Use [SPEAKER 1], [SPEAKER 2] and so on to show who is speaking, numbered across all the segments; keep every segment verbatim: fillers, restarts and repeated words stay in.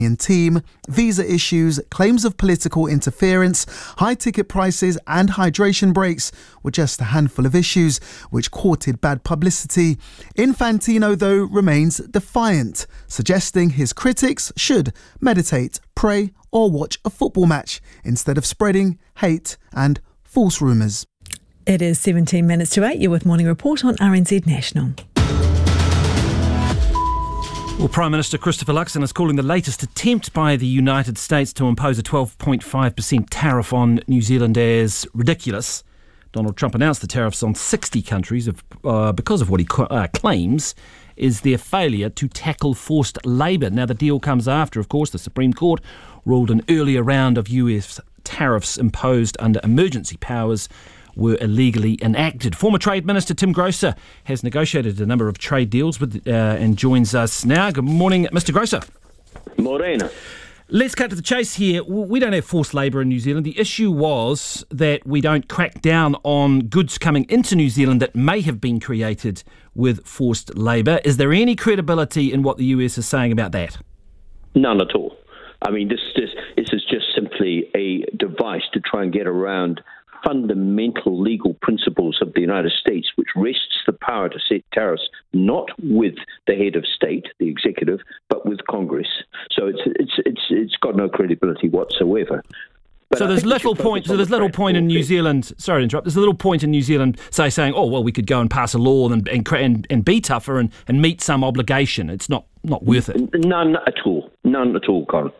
[SPEAKER 1] team, visa issues, claims of political interference, high ticket prices and hydration breaks were just a handful of issues which courted bad publicity. Infantino, though, remains defiant, suggesting his critics should meditate, pray or watch a football match instead of spreading hate and false rumours.
[SPEAKER 2] It is seventeen minutes to eight. You're with Morning Report on R N Z National.
[SPEAKER 3] Well, Prime Minister Christopher Luxon is calling the latest attempt by the United States to impose a twelve point five percent tariff on New Zealand as ridiculous. Donald Trump announced the tariffs on sixty countries of, uh, because of what he uh, claims is their failure to tackle forced labour. Now, the deal comes after, of course, the Supreme Court ruled an earlier round of U S tariffs imposed under emergency powers were illegally enacted. Former Trade Minister Tim Grosser has negotiated a number of trade deals with uh, and joins us now. Good morning, Mister Grosser.
[SPEAKER 4] Morena.
[SPEAKER 3] Let's cut to the chase here. We don't have forced labour in New Zealand. The issue was that we don't crack down on goods coming into New Zealand that may have been created with forced labour. Is there any credibility in what the U S is saying about that?
[SPEAKER 4] None at all. I mean, this, this, this is just simply a device to try and get around fundamental legal principles of the United States, which rests the power to set tariffs not with the head of state, the executive, but with Congress. So it's it's it's it's got no credibility whatsoever. But
[SPEAKER 3] so there's little point. So there's little point in New Zealand. Sorry to interrupt. There's a little point in New Zealand, say saying, "Oh well, we could go and pass a law and and and, and be tougher and, and meet some obligation." It's not not worth it.
[SPEAKER 4] None at all. None at all, Colin.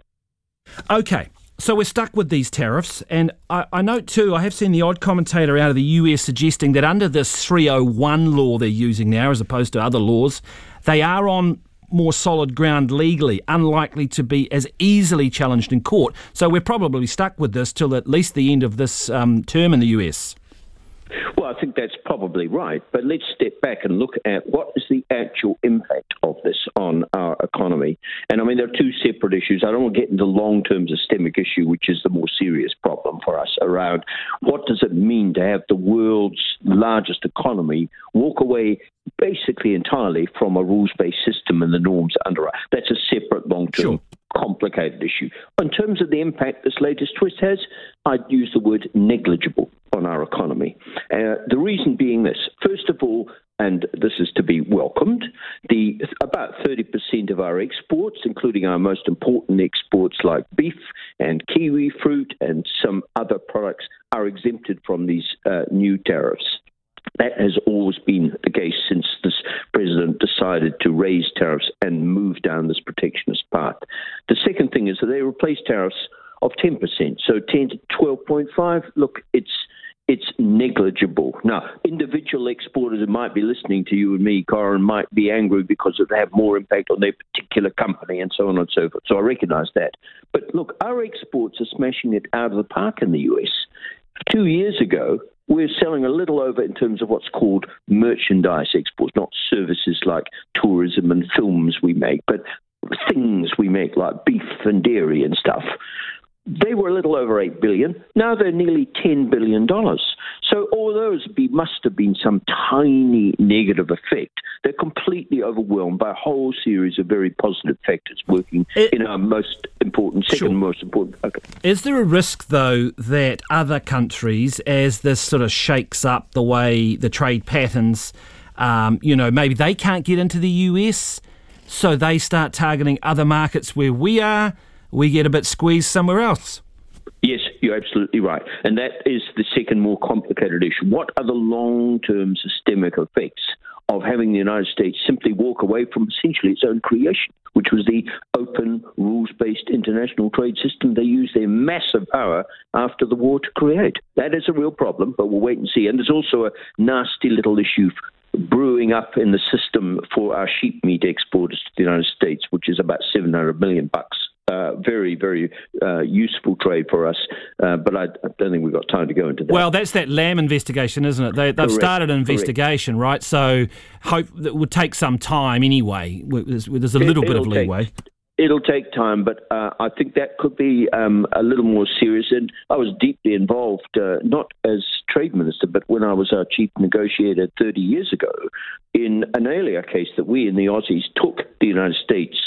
[SPEAKER 3] Okay. So we're stuck with these tariffs, and I, I note too, I have seen the odd commentator out of the U S suggesting that under this three oh one law they're using now, as opposed to other laws, they are on more solid ground legally, unlikely to be as easily challenged in court. So we're probably stuck with this till at least the end of this um, term in the U S.
[SPEAKER 4] Well, I think that's probably right, but let's step back and look at what is the actual impact of this on our economy. And I mean, there are two separate issues. I don't want to get into the long-term systemic issue, which is the more serious problem for us, around what does it mean to have the world's largest economy walk away basically entirely from a rules-based system and the norms under it. That's a separate long-term
[SPEAKER 3] Sure.
[SPEAKER 4] complicated issue. In terms of the impact this latest twist has, I'd use the word negligible on our economy. Uh, the reason being this: first of all, and this is to be welcomed, the about thirty percent of our exports, including our most important exports like beef and kiwi fruit and some other products, are exempted from these uh, new tariffs. That has always been the case since this president decided to raise tariffs and move down this protectionist path. The second thing is that they replaced tariffs of ten percent, so ten to twelve point five. Look, it's it's negligible. Now, individual exporters who might be listening to you and me, Corin, might be angry because they have more impact on their particular company and so on and so forth. So I recognise that. But look, our exports are smashing it out of the park in the U S. Two years ago, we're selling a little over in terms of what's called merchandise exports, not services like tourism and films we make, but things we make like beef and dairy and stuff. They were a little over eight billion dollars. Now they're nearly ten billion dollars. So although there must have been some tiny negative effect, they're completely overwhelmed by a whole series of very positive factors working it, in our most important, second sure. most important. Okay.
[SPEAKER 3] Is there a risk, though, that other countries, as this sort of shakes up the way the trade patterns, um, you know, maybe they can't get into the U S, so they start targeting other markets where we are, we get a bit squeezed somewhere else?
[SPEAKER 4] Yes, you're absolutely right. And that is the second more complicated issue. What are the long-term systemic effects of having the United States simply walk away from essentially its own creation, which was the open, rules-based international trade system they used their massive power after the war to create? That is a real problem, but we'll wait and see. And there's also a nasty little issue brewing up in the system for our sheep meat exporters to the United States, which is about seven hundred million bucks. Uh, very, very uh, useful trade for us, uh, but I, I don't think we've got time to go into that.
[SPEAKER 3] Well, that's that lamb investigation, isn't it? They, they've Correct. started an investigation, Correct. right? So hope that would take some time anyway. There's, there's a little it, bit of leeway.
[SPEAKER 4] Take, it'll take time, but uh, I think that could be um, a little more serious. And I was deeply involved, uh, not as trade minister, but when I was our chief negotiator thirty years ago, in an earlier case that we in the Aussies took the United States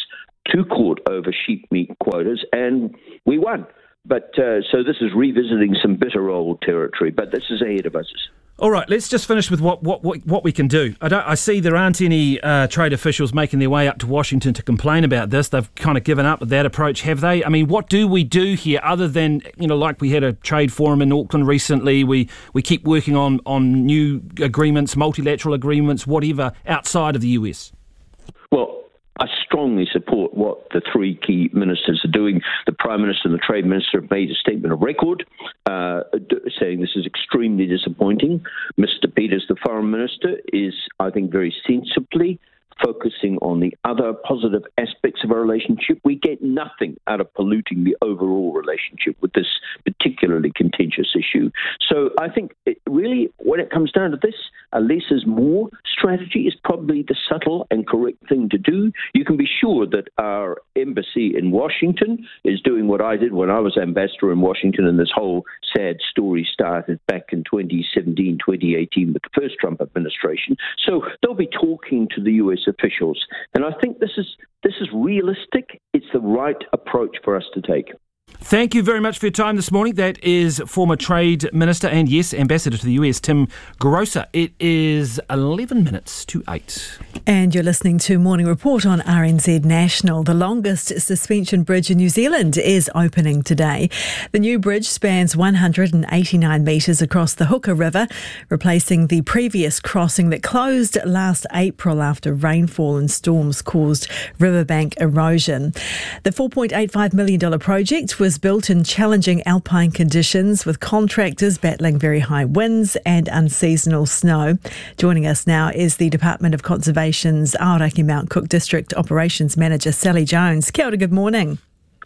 [SPEAKER 4] to court over sheep meat quotas, and we won. But uh, so this is revisiting some bitter old territory, but this is ahead of us.
[SPEAKER 3] All right, let's just finish with what what, what, what we can do. I, don't, I see there aren't any uh, trade officials making their way up to Washington to complain about this. They've kind of given up with that approach, have they? I mean, what do we do here other than, you know, like we had a trade forum in Auckland recently, we, we keep working on, on new agreements, multilateral agreements, whatever, outside of the U S?
[SPEAKER 4] Well, I strongly support what the three key ministers are doing. The Prime Minister and the Trade Minister have made a statement of record uh, saying this is extremely disappointing. Mister Peters, the Foreign Minister, is, I think, very sensibly focusing on the other positive aspects of our relationship. We get nothing out of polluting the overall relationship with this particularly contentious issue. So I think it really, when it comes down to this, a less is more strategy is probably the subtle and correct thing to do. You can be sure that our embassy in Washington is doing what I did when I was ambassador in Washington, and this whole sad story started back in twenty seventeen, twenty eighteen with the first Trump administration. So they'll be talking to the U S officials, and I think this is this is realistic. It's the right approach for us to take.
[SPEAKER 3] Thank you very much for your time this morning. That is former Trade Minister and, yes, Ambassador to the U S, Tim Grosser. It is eleven minutes to eight.
[SPEAKER 2] And you're listening to Morning Report on R N Z National. The longest suspension bridge in New Zealand is opening today. The new bridge spans one hundred eighty-nine metres across the Hooker River, replacing the previous crossing that closed last April after rainfall and storms caused riverbank erosion. The four point eight five million dollars project was built in challenging alpine conditions, with contractors battling very high winds and unseasonal snow. Joining us now is the Department of Conservation's Aoraki Mount Cook District Operations Manager, Sally Jones. Kia ora, good morning.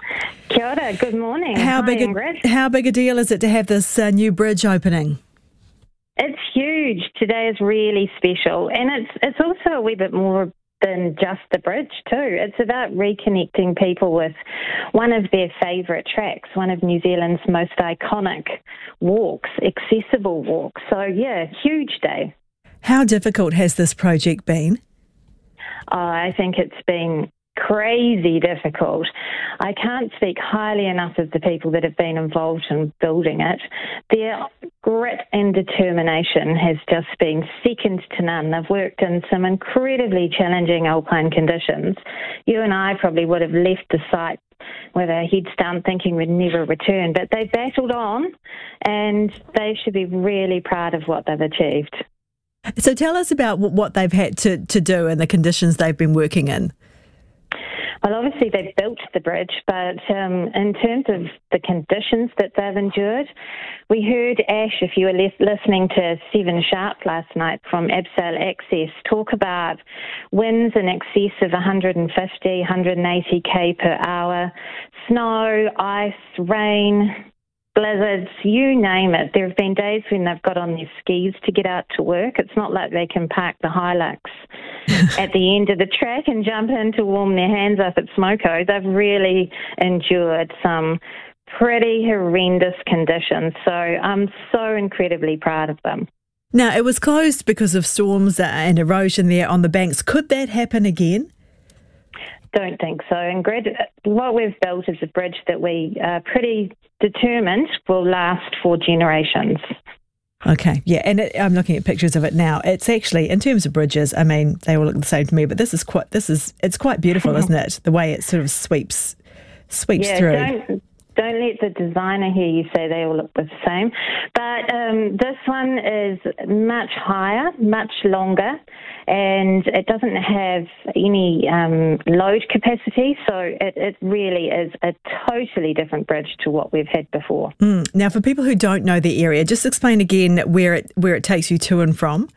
[SPEAKER 5] Kia ora, good morning.
[SPEAKER 2] How
[SPEAKER 5] Hi,
[SPEAKER 2] big a,
[SPEAKER 5] Ingrid.
[SPEAKER 2] how big a deal is it to have this uh, new bridge opening?
[SPEAKER 5] It's huge. Today is really special, and it's it's also a wee bit more than just the bridge too. It's about reconnecting people with one of their favourite tracks, one of New Zealand's most iconic walks, accessible walks. So yeah, huge day.
[SPEAKER 2] How difficult has this project been?
[SPEAKER 5] Oh, I think it's been crazy difficult. I can't speak highly enough of the people that have been involved in building it. Their grit and determination has just been second to none. They've worked in some incredibly challenging alpine conditions. You and I probably would have left the site with our heads down thinking we'd never return, but they battled on, and they should be really proud of what they've achieved.
[SPEAKER 2] So tell us about what they've had to, to do and the conditions they've been working in.
[SPEAKER 5] Well, obviously they built the bridge, but um, in terms of the conditions that they've endured, we heard Ash, if you were le- listening to Seven Sharp last night from Abseil Access, talk about winds in excess of one hundred fifty, one hundred eighty kilometres per hour, snow, ice, rain, blizzards, you name it. There have been days when they've got on their skis to get out to work. It's not like they can park the Hilux at the end of the track and jump in to warm their hands up at Smoko. They've really endured some pretty horrendous conditions. So I'm so incredibly proud of them.
[SPEAKER 2] Now, it was closed because of storms and erosion there on the banks. Could that happen again?
[SPEAKER 5] Don't think so. Ingrid, what we've built is a bridge that we are pretty determined will last for generations.
[SPEAKER 2] Okay, yeah, and it, I'm looking at pictures of it now. It's actually, in terms of bridges, I mean, they all look the same to me, but this is quite, this is, it's quite beautiful, isn't it? The way it sort of sweeps, sweeps
[SPEAKER 5] yeah,
[SPEAKER 2] through.
[SPEAKER 5] Don't, don't let the designer hear you say they all look the same. But um, this one is much higher, much longer, and it doesn't have any um, load capacity, so it, it really is a totally different bridge to what we've had before.
[SPEAKER 2] Mm. Now, for people who don't know the area, just explain again where it where it takes you to and from.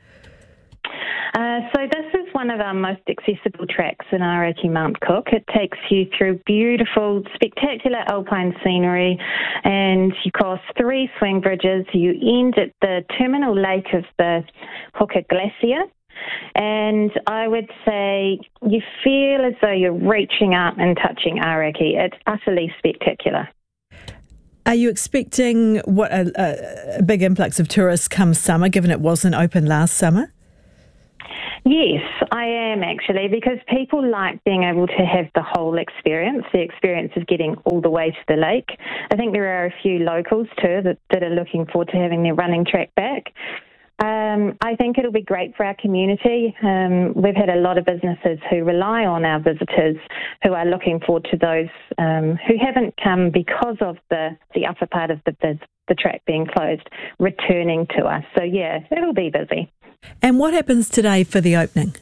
[SPEAKER 5] Uh, so this is one of our most accessible tracks in Aoraki Mount Cook. It takes you through beautiful, spectacular alpine scenery, and you cross three swing bridges. You end at the terminal lake of the Hooker Glacier. And I would say you feel as though you're reaching out and touching Aoraki. It's utterly spectacular.
[SPEAKER 2] Are you expecting what a, a big influx of tourists come summer, given it wasn't open last summer?
[SPEAKER 5] Yes, I am actually, because people like being able to have the whole experience, the experience of getting all the way to the lake. I think there are a few locals too that, that are looking forward to having their running track back. Um, I think it'll be great for our community. Um, we've had a lot of businesses who rely on our visitors who are looking forward to those um, who haven't come because of the, the upper part of the, the, the track being closed, returning to us. So yeah, it'll be busy.
[SPEAKER 2] And what happens today for the opening?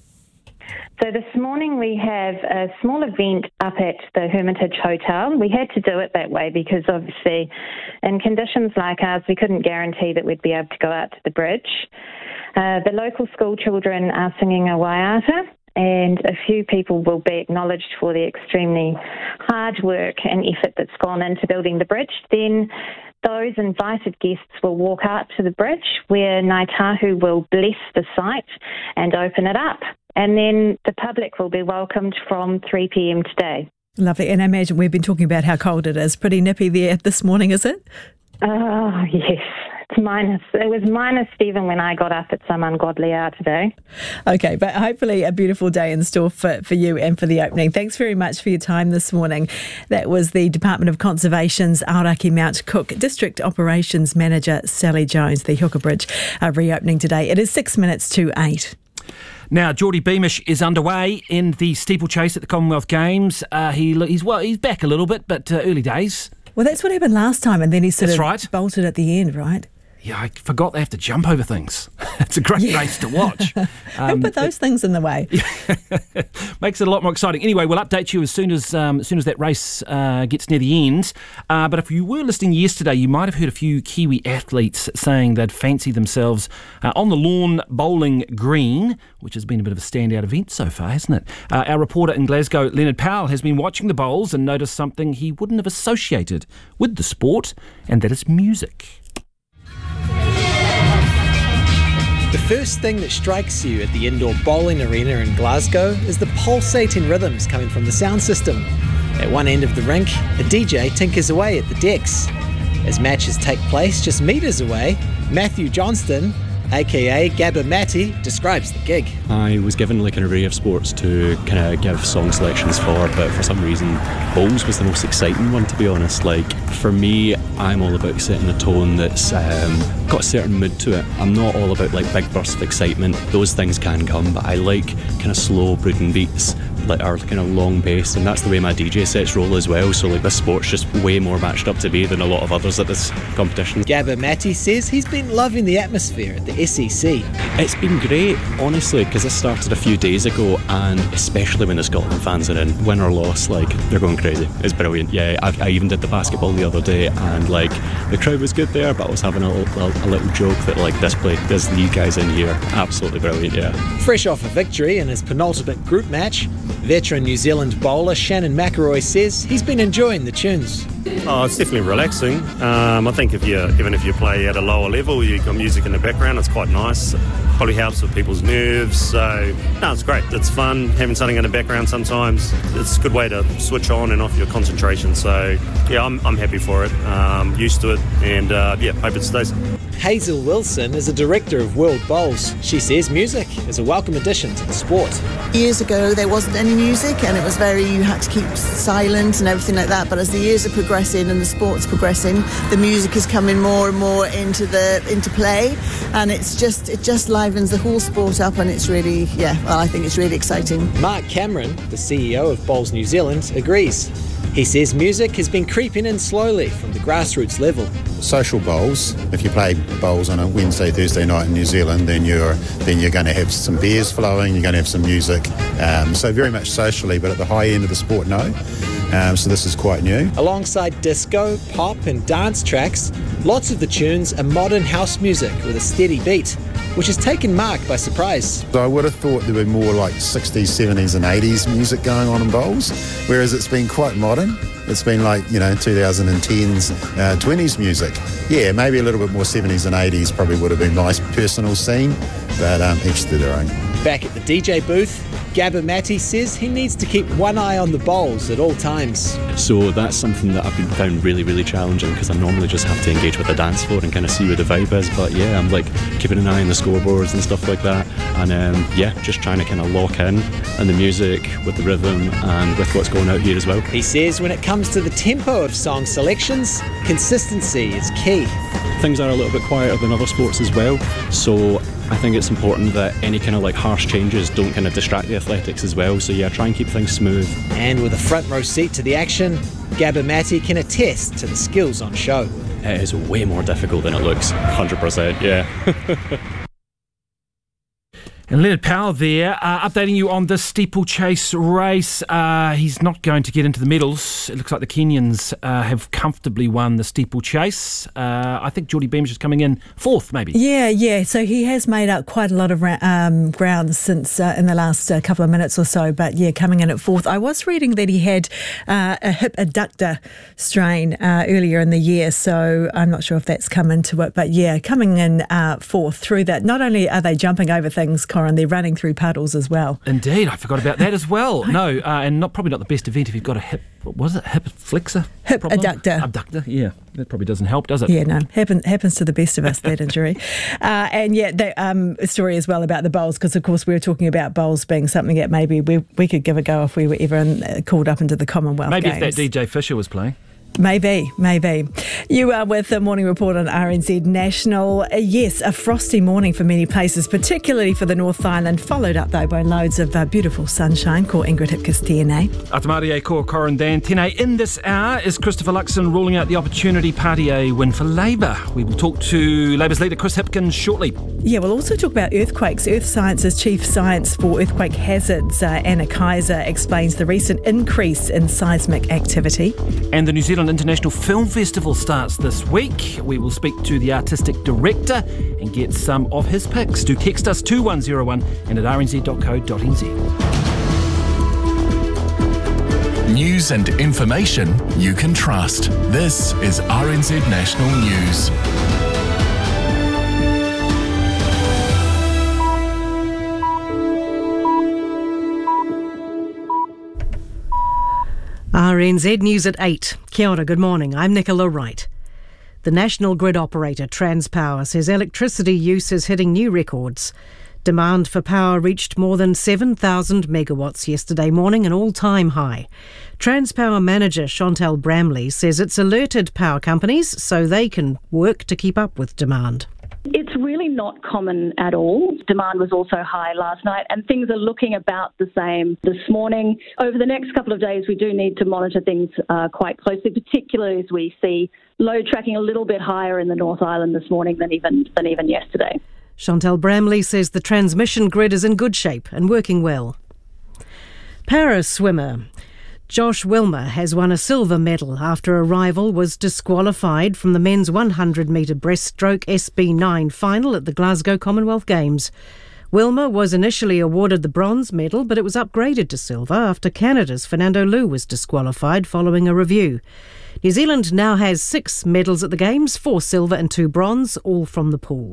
[SPEAKER 5] So this morning we have a small event up at the Hermitage Hotel. We had to do it that way because obviously in conditions like ours we couldn't guarantee that we'd be able to go out to the bridge. Uh, the local school children are singing a waiata, and a few people will be acknowledged for the extremely hard work and effort that's gone into building the bridge. Then those invited guests will walk out to the bridge where Ngāi Tahu will bless the site and open it up. And then the public will be welcomed from three p.m. today.
[SPEAKER 2] Lovely. And I imagine we've been talking about how cold it is. Pretty nippy there this morning, is it?
[SPEAKER 5] Oh, yes. It's minus. It was minus even when I got up at some ungodly hour today.
[SPEAKER 2] Okay, but hopefully a beautiful day in store for, for you and for the opening. Thanks very much for your time this morning. That was the Department of Conservation's Aoraki Mount Cook District Operations Manager, Sally Jones. The Hooker Bridge uh, reopening today. It is six minutes to eight.
[SPEAKER 3] Now, Geordie Beamish is underway in the steeplechase at the Commonwealth Games. Uh, he he's well, he's back a little bit, but uh, early days.
[SPEAKER 2] Well, that's what happened last time, and then he sort
[SPEAKER 3] that's
[SPEAKER 2] of
[SPEAKER 3] right.
[SPEAKER 2] bolted at the end, right?
[SPEAKER 3] Yeah, I forgot they have to jump over things. It's a great yeah. race to watch.
[SPEAKER 2] Um, Who put those it, things in the way?
[SPEAKER 3] Makes it a lot more exciting. Anyway, we'll update you as soon as um, as soon as that race uh, gets near the end. Uh, but if you were listening yesterday, you might have heard a few Kiwi athletes saying they'd fancy themselves uh, on the lawn bowling green, which has been a bit of a standout event so far, hasn't it? Uh, our reporter in Glasgow, Leonard Powell, has been watching the bowls and noticed something he wouldn't have associated with the sport, and that is music.
[SPEAKER 6] The first thing that strikes you at the indoor bowling arena in Glasgow is the pulsating rhythms coming from the sound system. At one end of the rink, a D J tinkers away at the decks. As matches take place just metres away, Matthew Johnston, aka Gabba Matty, describes the gig.
[SPEAKER 7] I was given like an array of sports to kind of give song selections for, but for some reason bowls was the most exciting one, to be honest. Like for me, I'm all about setting a tone that's um, got a certain mood to it. I'm not all about like big bursts of excitement. Those things can come, but I like kind of slow brooding beats, like our kind of long bass, and that's the way my D J sets roll as well. So like this sport's just way more matched up to me than a lot of others at this competition.
[SPEAKER 6] Gabba Matty says he's been loving the atmosphere at the S E C.
[SPEAKER 7] It's been great, honestly, because this started a few days ago, and especially when the Scotland fans are in, win or loss, like they're going crazy. It's brilliant. Yeah, I, I even did the basketball the other day, and like the crowd was good there, but I was having a little, a, a little joke that like this play, there's these guys in here, absolutely brilliant. Yeah. Fresh
[SPEAKER 6] off a victory in his penultimate group match, veteran New Zealand bowler Shannon McElroy says he's been enjoying the tunes.
[SPEAKER 8] Oh, it's definitely relaxing. Um, I think if you, even if you play at a lower level, you've got music in the background, it's quite nice. Probably helps with people's nerves. So, no, it's great. It's fun having something in the background sometimes. It's a good way to switch on and off your concentration. So, yeah, I'm, I'm happy for it. Um, used to it, and uh, yeah, hope it stays.
[SPEAKER 6] Hazel Wilson is a director of World Bowls. She says music is a welcome addition to the sport.
[SPEAKER 9] Years ago there wasn't any music, and it was very, you had to keep silent and everything like that, but as the years are progressing and the sport's progressing, the music is coming more and more into the into play, and it's just it just livens the whole sport up, and it's really, yeah, well, I think it's really exciting.
[SPEAKER 6] Mark Cameron, the C E O of Bowls New Zealand, agrees. He says music has been creeping in slowly from the grassroots level.
[SPEAKER 10] Social bowls, if you play bowls on a Wednesday, Thursday night in New Zealand, then you're then you're going to have some beers flowing, you're going to have some music. Um, so very much socially, but at the high end of the sport, no. Um, so this is quite new.
[SPEAKER 6] Alongside disco, pop and dance tracks, lots of the tunes are modern house music with a steady beat, which has taken Mark by surprise.
[SPEAKER 10] So I would have thought there would be more like sixties, seventies and eighties music going on in bowls, whereas it's been quite modern. It's been like, you know, twenty tens, uh, twenties music. Yeah, maybe a little bit more seventies and eighties probably would have been my personal scene, but um, each to their own.
[SPEAKER 6] Back at the D J booth, Gabba Matty says he needs to keep one eye on the bowls at all times.
[SPEAKER 7] So that's something that I've been found really, really challenging, because I normally just have to engage with the dance floor and kind of see where the vibe is. But yeah, I'm like keeping an eye on the scoreboards and stuff like that. And um, yeah, just trying to kind of lock in on the music, with the rhythm and with what's going out here as well.
[SPEAKER 6] He says when it comes to the tempo of song selections, consistency is key.
[SPEAKER 7] Things are a little bit quieter than other sports as well, so I think it's important that any kind of like harsh changes don't kind of distract the athletics as well. So yeah, try and keep things smooth.
[SPEAKER 6] And with a front row seat to the action, Gabba Matty can attest to the skills on show.
[SPEAKER 7] It is way more difficult than it looks, one hundred percent, yeah.
[SPEAKER 3] And Leonard Powell there, uh, updating you on the steeplechase race. Uh, he's not going to get into the medals. It looks like the Kenyans uh, have comfortably won the steeplechase. Uh, I think Geordie Beamish is coming in fourth, maybe.
[SPEAKER 2] Yeah, yeah. So he has made up quite a lot of um, ground since uh, in the last uh, couple of minutes or so. But yeah, coming in at fourth. I was reading that he had uh, a hip adductor strain uh, earlier in the year, so I'm not sure if that's come into it. But yeah, coming in uh, fourth through that. Not only are they jumping over things, and they're running through puddles as well.
[SPEAKER 3] Indeed, I forgot about that as well. No, uh, and not probably not the best event if you've got a hip, what was it, hip flexor?
[SPEAKER 2] Hip
[SPEAKER 3] problem?
[SPEAKER 2] adductor.
[SPEAKER 3] Abductor, yeah. That probably doesn't help, does it?
[SPEAKER 2] Yeah, no, happen, happens to the best of us, that injury. Uh, and yeah, the um, story as well about the bowls, because of course we were talking about bowls being something that maybe we, we could give a go if we were ever in, uh, called up into the Commonwealth
[SPEAKER 3] Maybe
[SPEAKER 2] Games.
[SPEAKER 3] if that D J Fisher was playing.
[SPEAKER 2] Maybe, maybe. You are with the Morning Report on R N Z National. Uh, yes, a frosty morning for many places, particularly for the North Island, followed up though by loads of uh, beautiful sunshine. Ko Ingrid Hipkiss tēnei.
[SPEAKER 3] Atamarie ko Corandan tēnei. In this hour is Christopher Luxon ruling out the Opportunity Party a win for Labour. We will talk to Labour's leader Chris Hipkins shortly.
[SPEAKER 2] Yeah, we'll also talk about earthquakes. Earth Science's Chief Science for Earthquake Hazards, uh, Anna Kaiser, explains the recent increase in seismic activity.
[SPEAKER 3] And the New Zealand International Film Festival starts this week. We will speak to the artistic director and get some of his picks. Do text us two one zero one and at r n z dot co dot n z.
[SPEAKER 11] News and information you can trust. This is R N Z National News.
[SPEAKER 12] R N Z News at eight. Kia ora, good morning. I'm Nicola Wright. The national grid operator Transpower says electricity use is hitting new records. Demand for power reached more than seven thousand megawatts yesterday morning, an all-time high. Transpower manager Chantal Bramley says it's alerted power companies so they can work to keep up with demand.
[SPEAKER 13] It's really not common at all. Demand was also high last night and things are looking about the same this morning. Over the next couple of days, we do need to monitor things uh, quite closely, particularly as we see load tracking a little bit higher in the North Island this morning than even than even yesterday.
[SPEAKER 12] Chantal Bramley says the transmission grid is in good shape and working well. Para swimmer Josh Wilmer has won a silver medal after a rival was disqualified from the men's one hundred metre breaststroke S B nine final at the Glasgow Commonwealth Games. Wilmer was initially awarded the bronze medal, but it was upgraded to silver after Canada's Fernando Liu was disqualified following a review. New Zealand now has six medals at the Games, four silver and two bronze, all from the pool.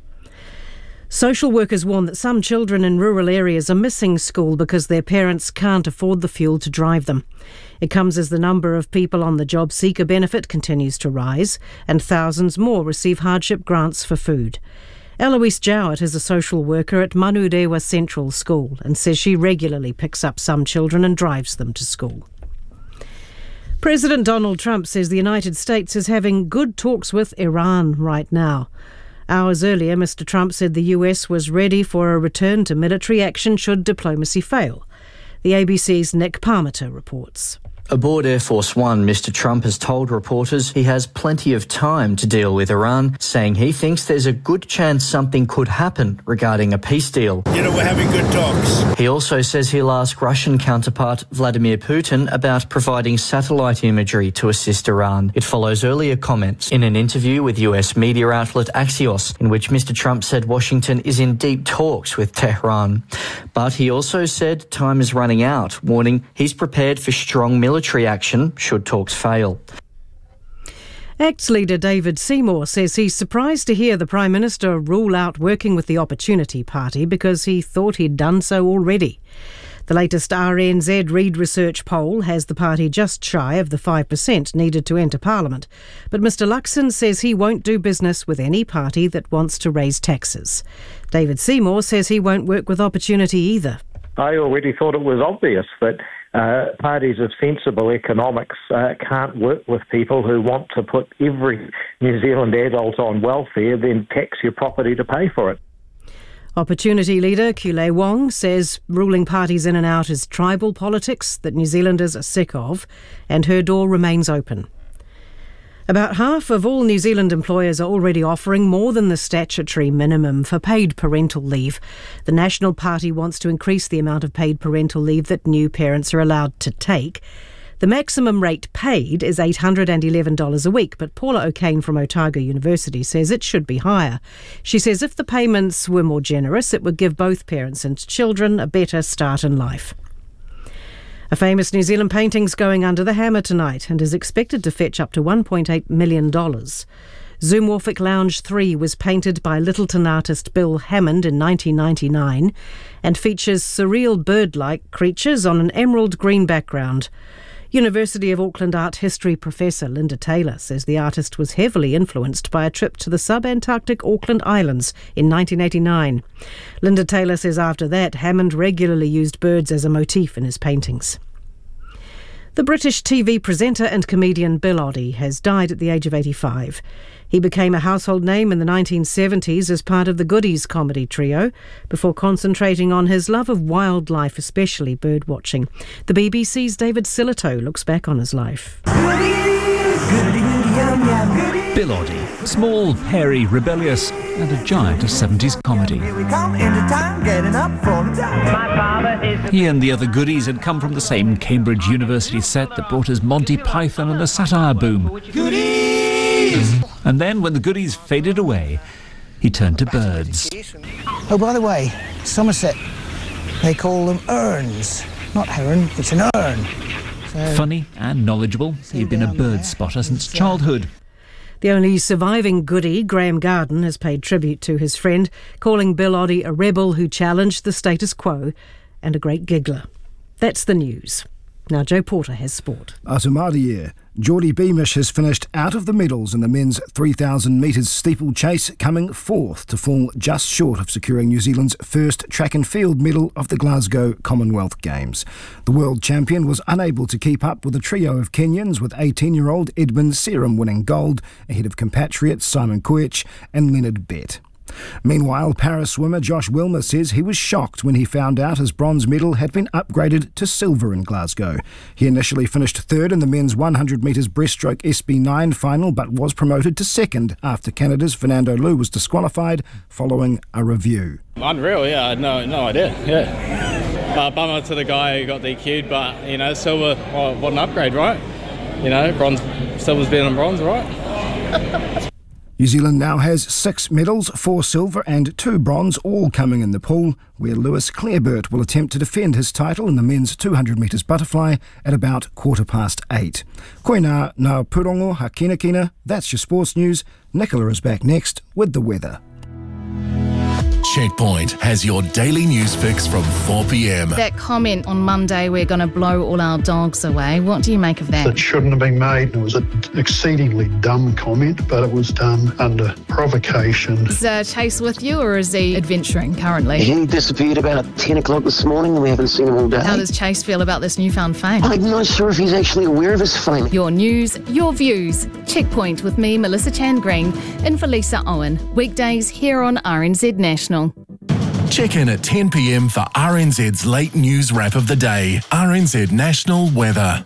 [SPEAKER 12] Social workers warn that some children in rural areas are missing school because their parents can't afford the fuel to drive them. It comes as the number of people on the job seeker benefit continues to rise and thousands more receive hardship grants for food. Eloise Jowett is a social worker at Manurewa Central School and says she regularly picks up some children and drives them to school. President Donald Trump says the United States is having good talks with Iran right now. Hours earlier, Mister Trump said the U S was ready for a return to military action should diplomacy fail. The A B C's Nick Parmiter reports.
[SPEAKER 14] Aboard Air Force One, Mister Trump has told reporters he has plenty of time to deal with Iran, saying he thinks there's a good chance something could happen regarding a peace deal.
[SPEAKER 15] You know, we're having good talks.
[SPEAKER 14] He also says he'll ask Russian counterpart Vladimir Putin about providing satellite imagery to assist Iran. It follows earlier comments in an interview with U S media outlet Axios, in which Mister Trump said Washington is in deep talks with Tehran. But he also said time is running out, warning he's prepared for strong military Military action should talks fail.
[SPEAKER 12] ACT's leader David Seymour says he's surprised to hear the Prime Minister rule out working with the Opportunity Party because he thought he'd done so already. The latest R N Z Reid Research poll has the party just shy of the five percent needed to enter Parliament. But Mr Luxon says he won't do business with any party that wants to raise taxes. David Seymour says he won't work with Opportunity either.
[SPEAKER 16] I already thought it was obvious that uh, parties of sensible economics uh, can't work with people who want to put every New Zealand adult on welfare, then tax your property to pay for it.
[SPEAKER 12] Opportunity leader Kulei Wong says ruling parties in and out is tribal politics that New Zealanders are sick of, and her door remains open. About half of all New Zealand employers are already offering more than the statutory minimum for paid parental leave. The National Party wants to increase the amount of paid parental leave that new parents are allowed to take. The maximum rate paid is eight hundred eleven dollars a week, but Paula O'Kane from Otago University says it should be higher. She says if the payments were more generous, it would give both parents and children a better start in life. A famous New Zealand painting's going under the hammer tonight and is expected to fetch up to one point eight million dollars. Zoomorphic Lounge three was painted by Littleton artist Bill Hammond in nineteen ninety-nine and features surreal bird-like creatures on an emerald green background. University of Auckland art history professor Linda Taylor says the artist was heavily influenced by a trip to the sub-Antarctic Auckland Islands in nineteen eighty-nine. Linda Taylor says after that, Hammond regularly used birds as a motif in his paintings. The British T V presenter and comedian Bill Oddie has died at the age of eighty-five. He became a household name in the nineteen seventies as part of the Goodies comedy trio, before concentrating on his love of wildlife, especially bird watching. The B B C's David Silito looks back on his life.
[SPEAKER 17] Bill Oddie, small, hairy, rebellious, and a giant of seventies comedy. He and the other Goodies had come from the same Cambridge University set that brought us Monty Python and the satire boom. Goodies! And then, when the Goodies faded away, he turned to birds.
[SPEAKER 18] Oh, by the way, Somerset, they call them urns. Not heron, it's an urn. So
[SPEAKER 17] funny and knowledgeable, he'd been a bird spotter since childhood.
[SPEAKER 12] The only surviving Goodie, Graham Garden, has paid tribute to his friend, calling Bill Oddie a rebel who challenged the status quo and a great giggler. That's the news. Now Joe Porter has sport.
[SPEAKER 19] Atamadier. Geordie Beamish has finished out of the medals in the men's three thousand metres steeplechase, coming fourth to fall just short of securing New Zealand's first track and field medal of the Glasgow Commonwealth Games. The world champion was unable to keep up with a trio of Kenyans, with eighteen-year-old Edmund Serum winning gold ahead of compatriots Simon Koech and Leonard Bett. Meanwhile, para-swimmer Josh Wilmer says he was shocked when he found out his bronze medal had been upgraded to silver in Glasgow. He initially finished third in the men's one hundred metres breaststroke S B nine final, but was promoted to second after Canada's Fernando Liu was disqualified following a review.
[SPEAKER 20] Unreal, yeah, I had no, no idea, yeah. Uh, bummer to the guy who got D Q'd, but, you know, silver, well, what an upgrade, right? You know, bronze, silver's better than bronze, right?
[SPEAKER 19] New Zealand now has six medals, four silver and two bronze, all coming in the pool, where Lewis Clareburt will attempt to defend his title in the men's two hundred metres butterfly at about quarter past eight. Koina ngā purongo hakinakina, that's your sports news. Nicola is back next with the weather.
[SPEAKER 11] Checkpoint has your daily news fix from four p.m.
[SPEAKER 21] That comment on Monday, we're going to blow all our dogs away. What do you make of that?
[SPEAKER 22] It shouldn't have been made. It was an exceedingly dumb comment, but it was done under provocation.
[SPEAKER 21] Is uh, Chase with you, or is he adventuring currently?
[SPEAKER 23] He disappeared about ten o'clock this morning and we haven't seen him all day.
[SPEAKER 21] How does Chase feel about this newfound fame?
[SPEAKER 23] I'm not sure if he's actually aware of his fame.
[SPEAKER 21] Your news, your views. Checkpoint with me, Melissa Chan Green, in for Lisa Owen. Weekdays here on R N Z National.
[SPEAKER 11] Check in at ten p.m. for R N Z's late news wrap of the day. R N Z National Weather.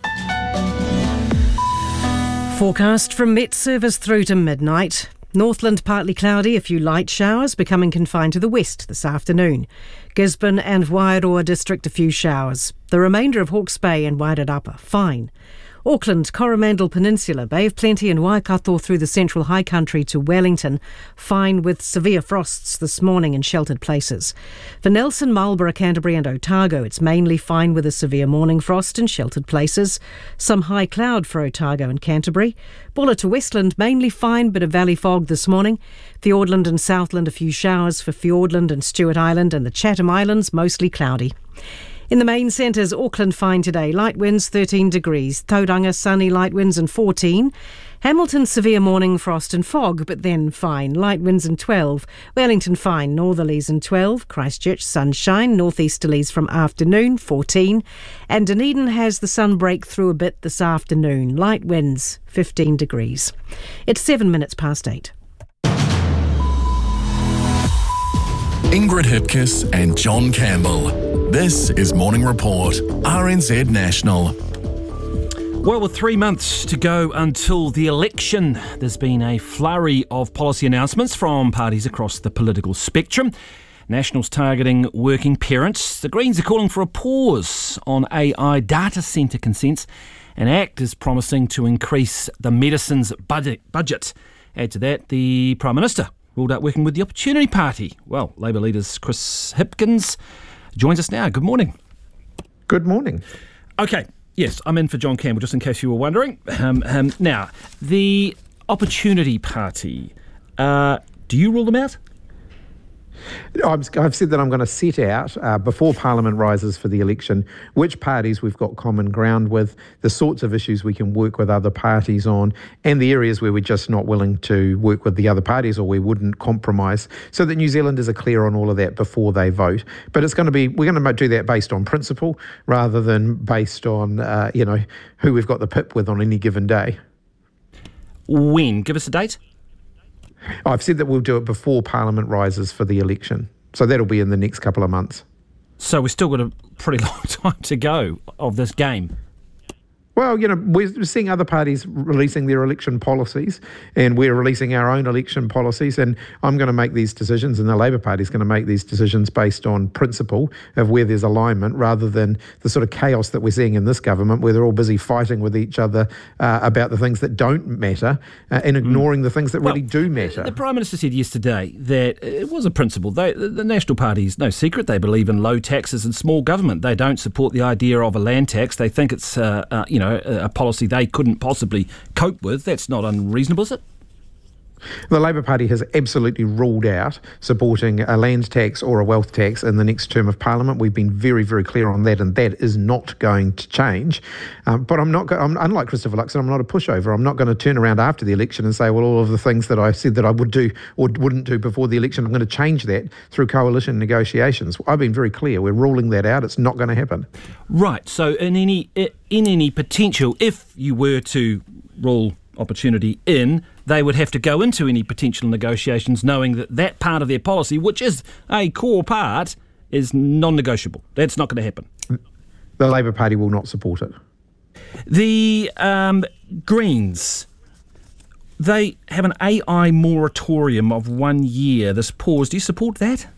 [SPEAKER 12] Forecast from Met Service through to midnight. Northland partly cloudy, a few light showers becoming confined to the west this afternoon. Gisborne and Wairoa district a few showers. The remainder of Hawke's Bay and Wairarapa fine. Auckland, Coromandel Peninsula, Bay of Plenty and Waikato through the central high country to Wellington, fine with severe frosts this morning in sheltered places. For Nelson, Marlborough, Canterbury and Otago, it's mainly fine with a severe morning frost in sheltered places. Some high cloud for Otago and Canterbury. Bulla to Westland, mainly fine, bit of valley fog this morning. Fiordland and Southland, a few showers for Fiordland and Stewart Island, and the Chatham Islands, mostly cloudy. In the main centres, Auckland fine today. Light winds thirteen degrees. Tauranga sunny, light winds and fourteen. Hamilton severe morning frost and fog, but then fine. Light winds and twelve. Wellington fine, northerlies and twelve. Christchurch sunshine, northeasterlies from afternoon, fourteen. And Dunedin has the sun break through a bit this afternoon. Light winds, fifteen degrees. It's seven minutes past eight.
[SPEAKER 11] Ingrid Hipkiss and John Campbell. This is Morning Report, R N Z National.
[SPEAKER 3] Well, with three months to go until the election, there's been a flurry of policy announcements from parties across the political spectrum. Nationals targeting working parents. The Greens are calling for a pause on A I data centre consents. And ACT is promising to increase the medicines budget. budget. Add to that, the Prime Minister ruled out working with the Opportunity Party. Well, Labour leader's Chris Hipkins joins us now. Good morning.
[SPEAKER 1] Good morning.
[SPEAKER 3] Okay, yes, I'm in for John Campbell, just in case you were wondering. Um, um, now, the Opportunity Party, uh, do you rule them out?
[SPEAKER 1] I've said that I'm going to set out, uh, before Parliament rises for the election, which parties we've got common ground with, the sorts of issues we can work with other parties on, and the areas where we're just not willing to work with the other parties or we wouldn't compromise, so that New Zealanders are clear on all of that before they vote. But it's going to be, we're going to do that based on principle rather than based on, uh, you know, who we've got the pip with on any given day.
[SPEAKER 3] When? Give us a date.
[SPEAKER 1] I've said that we'll do it before Parliament rises for the election. So that'll be in the next couple of months.
[SPEAKER 3] So we've still got a pretty long time to go of this game.
[SPEAKER 1] Well, you know, we're seeing other parties releasing their election policies, and we're releasing our own election policies, and I'm going to make these decisions, and the Labour Party is going to make these decisions based on principle of where there's alignment, rather than the sort of chaos that we're seeing in this government, where they're all busy fighting with each other uh, about the things that don't matter uh, and ignoring mm. the things that well, really do matter.
[SPEAKER 3] The Prime Minister said yesterday that it was a principle. They, the National Party is no secret. They believe in low taxes and small government. They don't support the idea of a land tax. They think it's, uh, uh, you know, a policy they couldn't possibly cope with. That's not unreasonable, is it?
[SPEAKER 1] The Labour Party has absolutely ruled out supporting a land tax or a wealth tax in the next term of Parliament. We've been very, very clear on that, and that is not going to change. Um, but I'm not. Go- I'm, unlike Christopher Luxon, I'm not a pushover. I'm not going to turn around after the election and say, well, all of the things that I said that I would do or wouldn't do before the election, I'm going to change that through coalition negotiations. I've been very clear. We're ruling that out. It's not going to happen.
[SPEAKER 3] Right. So in any in any potential, if you were to rule Opportunity in, they would have to go into any potential negotiations knowing that that part of their policy, which is a core part, is non-negotiable. That's not going to happen.
[SPEAKER 1] The Labour Party will not support it.
[SPEAKER 3] The um, Greens, they have an A I moratorium of one year, this pause. Do you support that?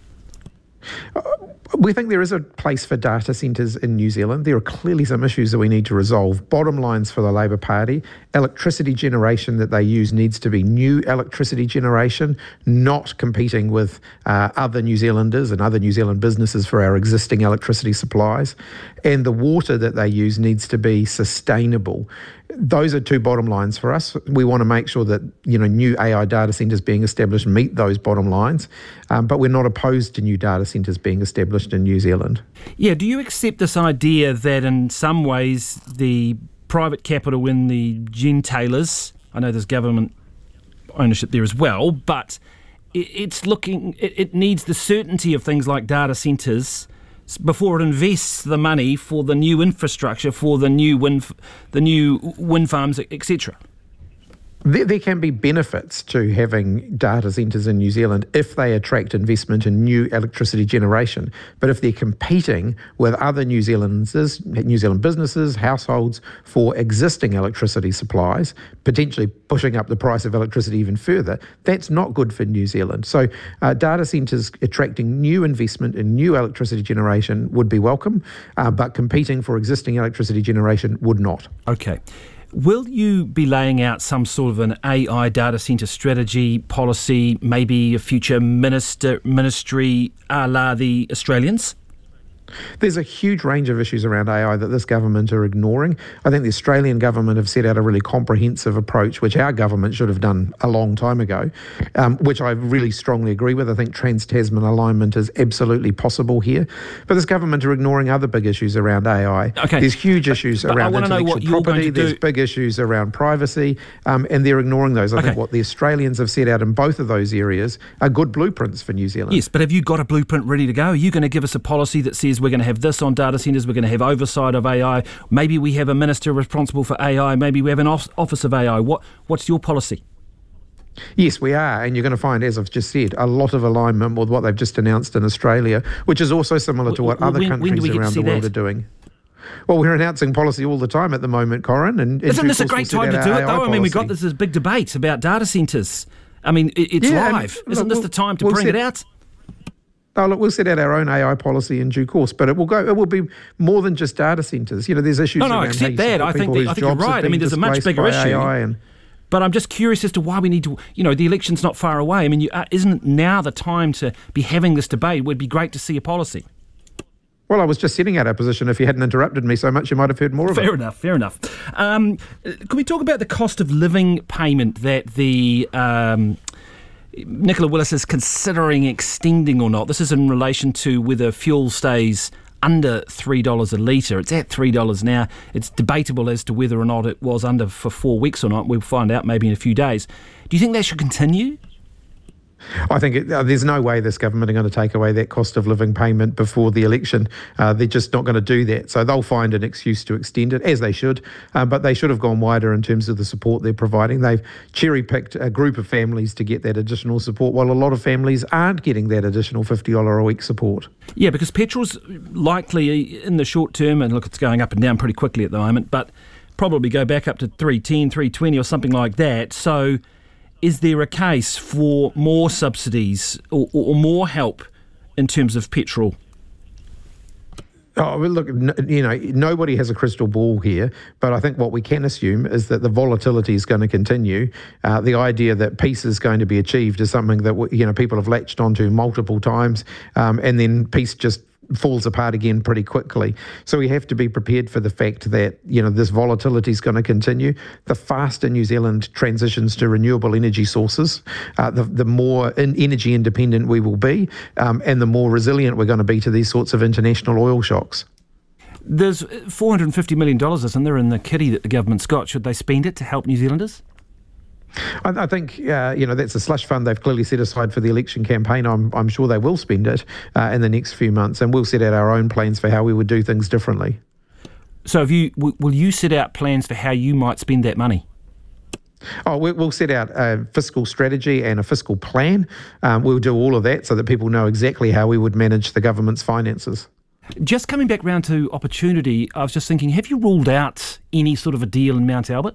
[SPEAKER 1] Uh, We think there is a place for data centres in New Zealand. There are clearly some issues that we need to resolve. Bottom lines for the Labour Party, electricity generation that they use needs to be new electricity generation, not competing with uh, other New Zealanders and other New Zealand businesses for our existing electricity supplies. And the water that they use needs to be sustainable. Those are two bottom lines for us. We want to make sure that, you know, new A I data centres being established meet those bottom lines, um, but we're not opposed to new data centres being established in New Zealand.
[SPEAKER 3] Yeah, do you accept this idea that in some ways the private capital in the gentailers, I know there's government ownership there as well, but it's looking, it needs the certainty of things like data centres before it invests the money for the new infrastructure, for the new wind, the new wind farms, et cetera?
[SPEAKER 1] There, there can be benefits to having data centres in New Zealand if they attract investment in new electricity generation. But if they're competing with other New Zealanders, New Zealand businesses, households for existing electricity supplies, potentially pushing up the price of electricity even further, that's not good for New Zealand. So uh, data centres attracting new investment in new electricity generation would be welcome, uh, but competing for existing electricity generation would not.
[SPEAKER 3] Okay. Will you be laying out some sort of an A I data centre strategy, policy, maybe a future minister ministry a la the Australians?
[SPEAKER 1] There's a huge range of issues around A I that this government are ignoring. I think the Australian government have set out a really comprehensive approach, which our government should have done a long time ago, um, which I really strongly agree with. I think Trans-Tasman alignment is absolutely possible here. But this government are ignoring other big issues around A I.
[SPEAKER 3] Okay.
[SPEAKER 1] There's huge issues
[SPEAKER 3] but
[SPEAKER 1] around intellectual property. There's
[SPEAKER 3] do.
[SPEAKER 1] big issues around privacy, um, and they're ignoring those. I
[SPEAKER 3] okay.
[SPEAKER 1] think what the Australians have set out in both of those areas are good blueprints for New Zealand.
[SPEAKER 3] Yes, but have you got a blueprint ready to go? Are you going to give us a policy that says we're going to have this on data centres, we're going to have oversight of A I, maybe we have a minister responsible for A I, maybe we have an office of A I? What What's your policy?
[SPEAKER 1] Yes, we are, and you're going to find, as I've just said, a lot of alignment with what they've just announced in Australia, which is also similar to what
[SPEAKER 3] well,
[SPEAKER 1] other
[SPEAKER 3] when,
[SPEAKER 1] countries
[SPEAKER 3] when
[SPEAKER 1] around the world
[SPEAKER 3] that?
[SPEAKER 1] are doing. Well, we're announcing policy all the time at the moment, Corin. And
[SPEAKER 3] Isn't this a great time to do it, though? I mean, we've got this, this big debate about data centres. I mean, it, it's
[SPEAKER 1] yeah,
[SPEAKER 3] live.
[SPEAKER 1] and,
[SPEAKER 3] Isn't
[SPEAKER 1] look,
[SPEAKER 3] this the time to
[SPEAKER 1] we'll
[SPEAKER 3] bring
[SPEAKER 1] set,
[SPEAKER 3] it out?
[SPEAKER 1] Oh, look, we'll set out our own A I policy in due course, but it will go. It will be more than just data centres. You know, there's issues.
[SPEAKER 3] No, no,
[SPEAKER 1] around
[SPEAKER 3] I accept that. I think, that, I think you're right. I mean, there's a much bigger issue.
[SPEAKER 1] A I and,
[SPEAKER 3] But I'm just curious as to why we need to, you know, the election's not far away. I mean, you, uh, isn't now the time to be having this debate? It would be great to see a policy.
[SPEAKER 1] Well, I was just setting out our position. If you hadn't interrupted me so much, you might have heard more of
[SPEAKER 3] fair
[SPEAKER 1] it.
[SPEAKER 3] Fair enough, fair enough. Um, can we talk about the cost of living payment that the... Um, Nicola Willis is considering extending or not? This is in relation to whether fuel stays under three dollars a litre. It's at three dollars now. It's debatable as to whether or not it was under for four weeks or not. We'll find out maybe in a few days. Do you think that should continue?
[SPEAKER 1] I think it, uh, there's no way this government are going to take away that cost of living payment before the election. Uh, they're just not going to do that. So they'll find an excuse to extend it, as they should. Uh, but they should have gone wider in terms of the support they're providing. They've cherry-picked a group of families to get that additional support, while a lot of families aren't getting that additional fifty dollars a week support.
[SPEAKER 3] Yeah, because petrol's likely in the short term, and look, it's going up and down pretty quickly at the moment, but probably go back up to three ten, three twenty or something like that. So is there a case for more subsidies or, or more help in terms of petrol?
[SPEAKER 1] Oh, well, look, no, you know, nobody has a crystal ball here, but I think what we can assume is that the volatility is going to continue. Uh, the idea that peace is going to be achieved is something that, you know, people have latched onto multiple times, um, and then peace just falls apart again pretty quickly. So we have to be prepared for the fact that, you know, this volatility is going to continue. The faster New Zealand transitions to renewable energy sources, uh, the, the more in energy independent we will be, um, and the more resilient we're going to be to these sorts of international oil shocks.
[SPEAKER 3] There's four hundred fifty million dollars, isn't there, in the kitty that the government's got? Should they spend it to help New Zealanders?
[SPEAKER 1] I, I think, uh, you know, that's a slush fund they've clearly set aside for the election campaign. I'm, I'm sure they will spend it uh, in the next few months, and we'll set out our own plans for how we would do things differently.
[SPEAKER 3] So have you, w- will you set out plans for how you might spend that money?
[SPEAKER 1] Oh, we'll set out a fiscal strategy and a fiscal plan. Um, we'll do all of that so that people know exactly how we would manage the government's finances.
[SPEAKER 3] Just coming back round to opportunity, I was just thinking, have you ruled out any sort of a deal in Mount Albert?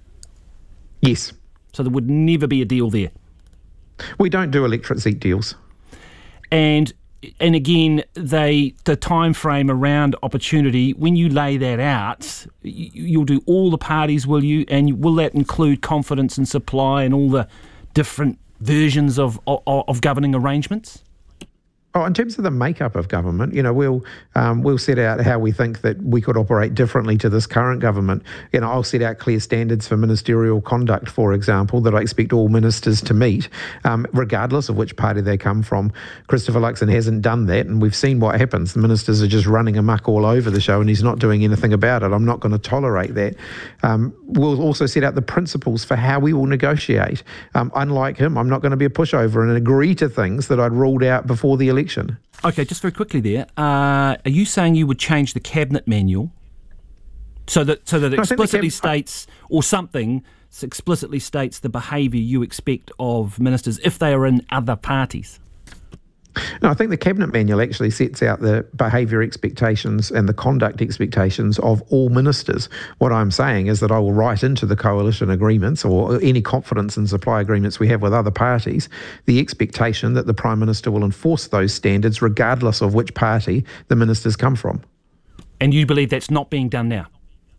[SPEAKER 1] Yes.
[SPEAKER 3] So there would never be a deal there?
[SPEAKER 1] We don't do electorate seat deals.
[SPEAKER 3] And and again, they the time frame around opportunity, when you lay that out, you'll do all the parties, will you? And will that include confidence and supply and all the different versions of of, of governing arrangements?
[SPEAKER 1] Oh, in terms of the makeup of government, you know, we'll um, we'll set out how we think that we could operate differently to this current government. You know, I'll set out clear standards for ministerial conduct, for example, that I expect all ministers to meet, um, regardless of which party they come from. Christopher Luxon hasn't done that, and we've seen what happens. The ministers are just running amok all over the show, and he's not doing anything about it. I'm not going to tolerate that. Um, we'll also set out the principles for how we will negotiate. Um, unlike him, I'm not going to be a pushover and agree to things that I'd ruled out before the election.
[SPEAKER 3] Okay, just very quickly there, uh, are you saying you would change the cabinet manual so that so that it explicitly states, or something explicitly states the behaviour you expect of ministers if they are in other parties?
[SPEAKER 1] No, I think the Cabinet Manual actually sets out the behaviour expectations and the conduct expectations of all ministers. What I'm saying is that I will write into the coalition agreements or any confidence and supply agreements we have with other parties the expectation that the Prime Minister will enforce those standards regardless of which party the ministers come from.
[SPEAKER 3] And you believe that's not being done now?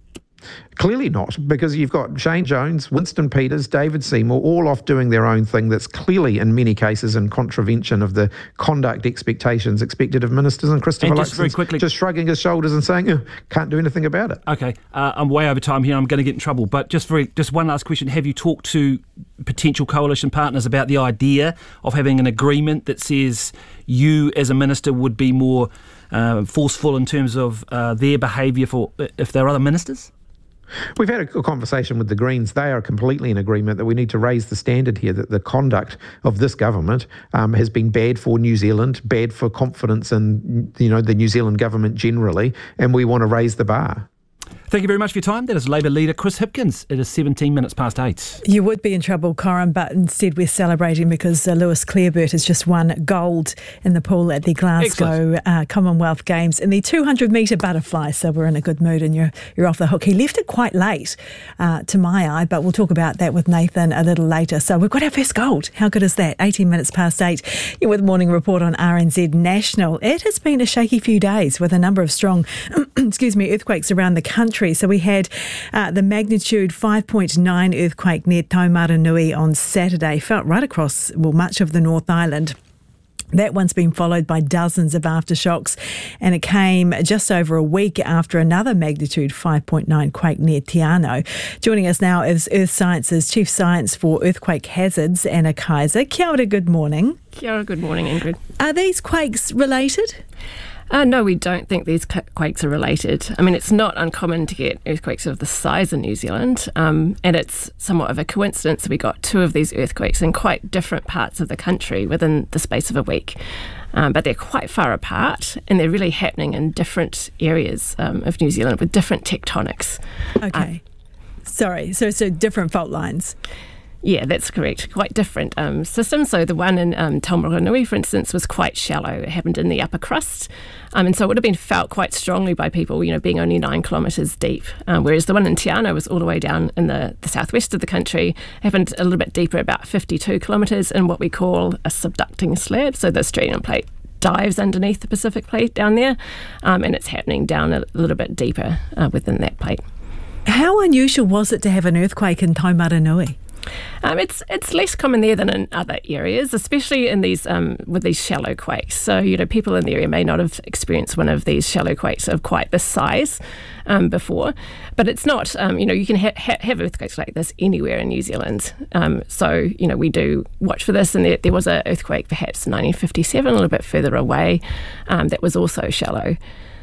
[SPEAKER 1] Clearly not, because you've got Shane Jones, Winston Peters, David Seymour, all off doing their own thing that's clearly, in many cases, in contravention of the conduct expectations expected of ministers, and Christopher
[SPEAKER 3] And just very
[SPEAKER 1] Luxon's
[SPEAKER 3] quickly-
[SPEAKER 1] just shrugging his shoulders and saying, oh, can't do anything about it.
[SPEAKER 3] Okay, uh, I'm way over time here. I'm going to get in trouble. But just very, just one last question. Have you talked to potential coalition partners about the idea of having an agreement that says you, as a minister, would be more uh, forceful in terms of uh, their behaviour for if there are other ministers?
[SPEAKER 1] We've had a conversation with the Greens. They are completely in agreement that we need to raise the standard here, that the conduct of this government um, has been bad for New Zealand, bad for confidence in, you know, the New Zealand government generally, and we want to raise the bar.
[SPEAKER 3] Thank you very much for your time. That is Labour leader Chris Hipkins. It is seventeen minutes past eight.
[SPEAKER 2] You would be in trouble, Corin, but instead we're celebrating because uh, Lewis Clareburt has just won gold in the pool at the Glasgow uh, Commonwealth Games in the two hundred metre butterfly. So we're in a good mood and you're you're off the hook. He left it quite late uh, to my eye, but we'll talk about that with Nathan a little later. So we've got our first gold. How good is that? eighteen minutes past eight. You're with Morning Report on R N Z National. It has been a shaky few days with a number of strong excuse me, earthquakes around the country. So we had uh, the magnitude five point nine earthquake near Taumaranui on Saturday. Felt right across, well, much of the North Island. That one's been followed by dozens of aftershocks, and it came just over a week after another magnitude five point nine quake near Tiano. Joining us now is Earth Science's Chief Science for Earthquake Hazards, Anna Kaiser. Kia ora, good morning.
[SPEAKER 4] Kia ora, good morning, Ingrid.
[SPEAKER 2] Are these quakes related?
[SPEAKER 4] Uh, no, we don't think these quakes are related. I mean, it's not uncommon to get earthquakes of the size in New Zealand, um, and it's somewhat of a coincidence that we got two of these earthquakes in quite different parts of the country within the space of a week. Um, but they're quite far apart, and they're really happening in different areas um, of New Zealand with different tectonics.
[SPEAKER 2] Okay. Uh, Sorry, so so different fault lines.
[SPEAKER 4] Yeah, that's correct. Quite different um, systems. So the one in um, Taumaranui, for instance, was quite shallow. It happened in the upper crust. Um, and so it would have been felt quite strongly by people, you know, being only nine kilometres deep. Um, whereas the one in Te Anau was all the way down in the, the southwest of the country, happened a little bit deeper, about fifty-two kilometres, in what we call a subducting slab. So the Australian plate dives underneath the Pacific plate down there, um, and it's happening down a little bit deeper uh, within that plate.
[SPEAKER 2] How unusual was it to have an earthquake in Taumaranui?
[SPEAKER 4] Um, it's it's less common there than in other areas, especially in these um, with these shallow quakes. So, you know, people in the area may not have experienced one of these shallow quakes of quite this size um, before. But it's not, um, you know, you can ha- ha- have earthquakes like this anywhere in New Zealand. Um, so, you know, we do watch for this. And there, there was an earthquake perhaps in nineteen fifty-seven, a little bit further away, um, that was also shallow.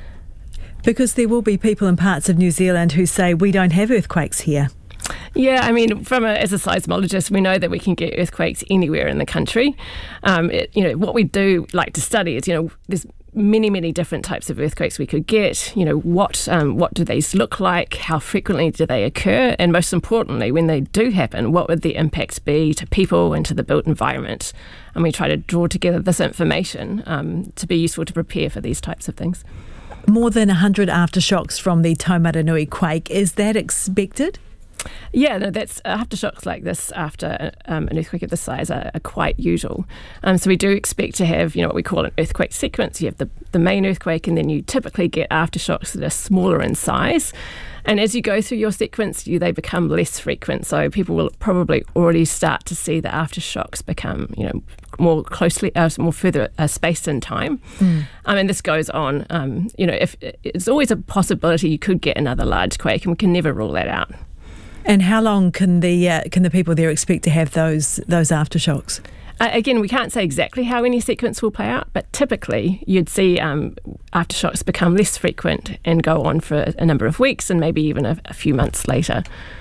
[SPEAKER 2] Because there will be people in parts of New Zealand who say we don't have earthquakes here.
[SPEAKER 4] Yeah, I mean, from a, as a seismologist, we know that we can get earthquakes anywhere in the country. Um, it, you know, what we do like to study is, you know, there's many, many different types of earthquakes we could get. You know, what um, what do these look like? How frequently do they occur? And most importantly, when they do happen, what would the impacts be to people and to the built environment? And we try to draw together this information um, to be useful to prepare for these types of things.
[SPEAKER 2] More than one hundred aftershocks from the Taumaranui quake. Is that expected?
[SPEAKER 4] Yeah, no, that's uh, aftershocks like this after um, an earthquake of this size are, are quite usual. Um, so we do expect to have, you know, what we call an earthquake sequence. You have the, the main earthquake, and then you typically get aftershocks that are smaller in size. And as you go through your sequence, you, they become less frequent. So people will probably already start to see the aftershocks become, you know, more closely, uh, more further uh, spaced in time. Mm. Um, and this goes on. Um, you know, if it's always a possibility you could get another large quake, and we can never rule that out.
[SPEAKER 2] And how long can the uh, can the people there expect to have those those aftershocks?
[SPEAKER 4] Uh, again, we can't say exactly how any sequence will play out, but typically you'd see um, aftershocks become less frequent and go on for a number of weeks and maybe even a, a few months later.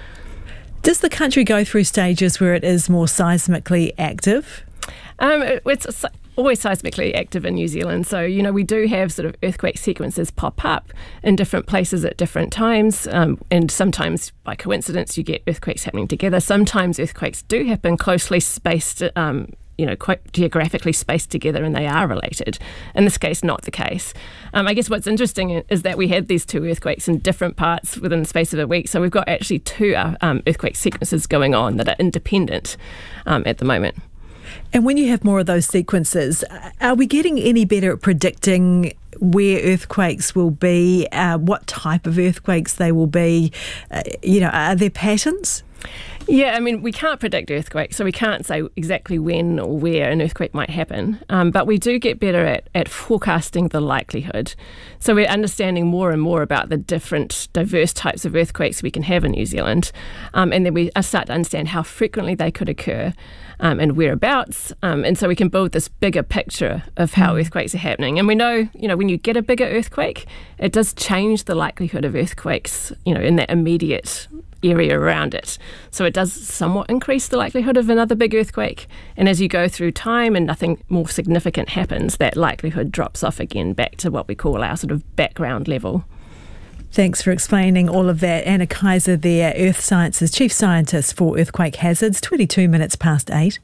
[SPEAKER 2] Does the country go through stages where it is more seismically active?
[SPEAKER 4] Um, it's always seismically active in New Zealand. So, you know, we do have sort of earthquake sequences pop up in different places at different times. Um, and sometimes by coincidence, you get earthquakes happening together. Sometimes earthquakes do happen closely spaced, um, you know, quite geographically spaced together, and they are related. In this case, not the case. Um, I guess what's interesting is that we had these two earthquakes in different parts within the space of a week. So we've got actually two uh, um, earthquake sequences going on that are independent um, at the moment.
[SPEAKER 2] And when you have more of those sequences, are we getting any better at predicting where earthquakes will be, uh, what type of earthquakes they will be? Uh, you know, are there patterns?
[SPEAKER 4] Yeah, I mean, we can't predict earthquakes, so we can't say exactly when or where an earthquake might happen. Um, but we do get better at, at forecasting the likelihood. So we're understanding more and more about the different diverse types of earthquakes we can have in New Zealand. Um, and then we start to understand how frequently they could occur um, and whereabouts. Um, and so we can build this bigger picture of how mm. earthquakes are happening. And we know, you know, when you get a bigger earthquake, it does change the likelihood of earthquakes, you know, in that immediate area around it. So it does somewhat increase the likelihood of another big earthquake. And as you go through time and nothing more significant happens, that likelihood drops off again back to what we call our sort of background level.
[SPEAKER 2] Thanks for explaining all of that. Anna Kaiser there, Earth Sciences Chief Scientist for Earthquake Hazards, twenty-two minutes past eight.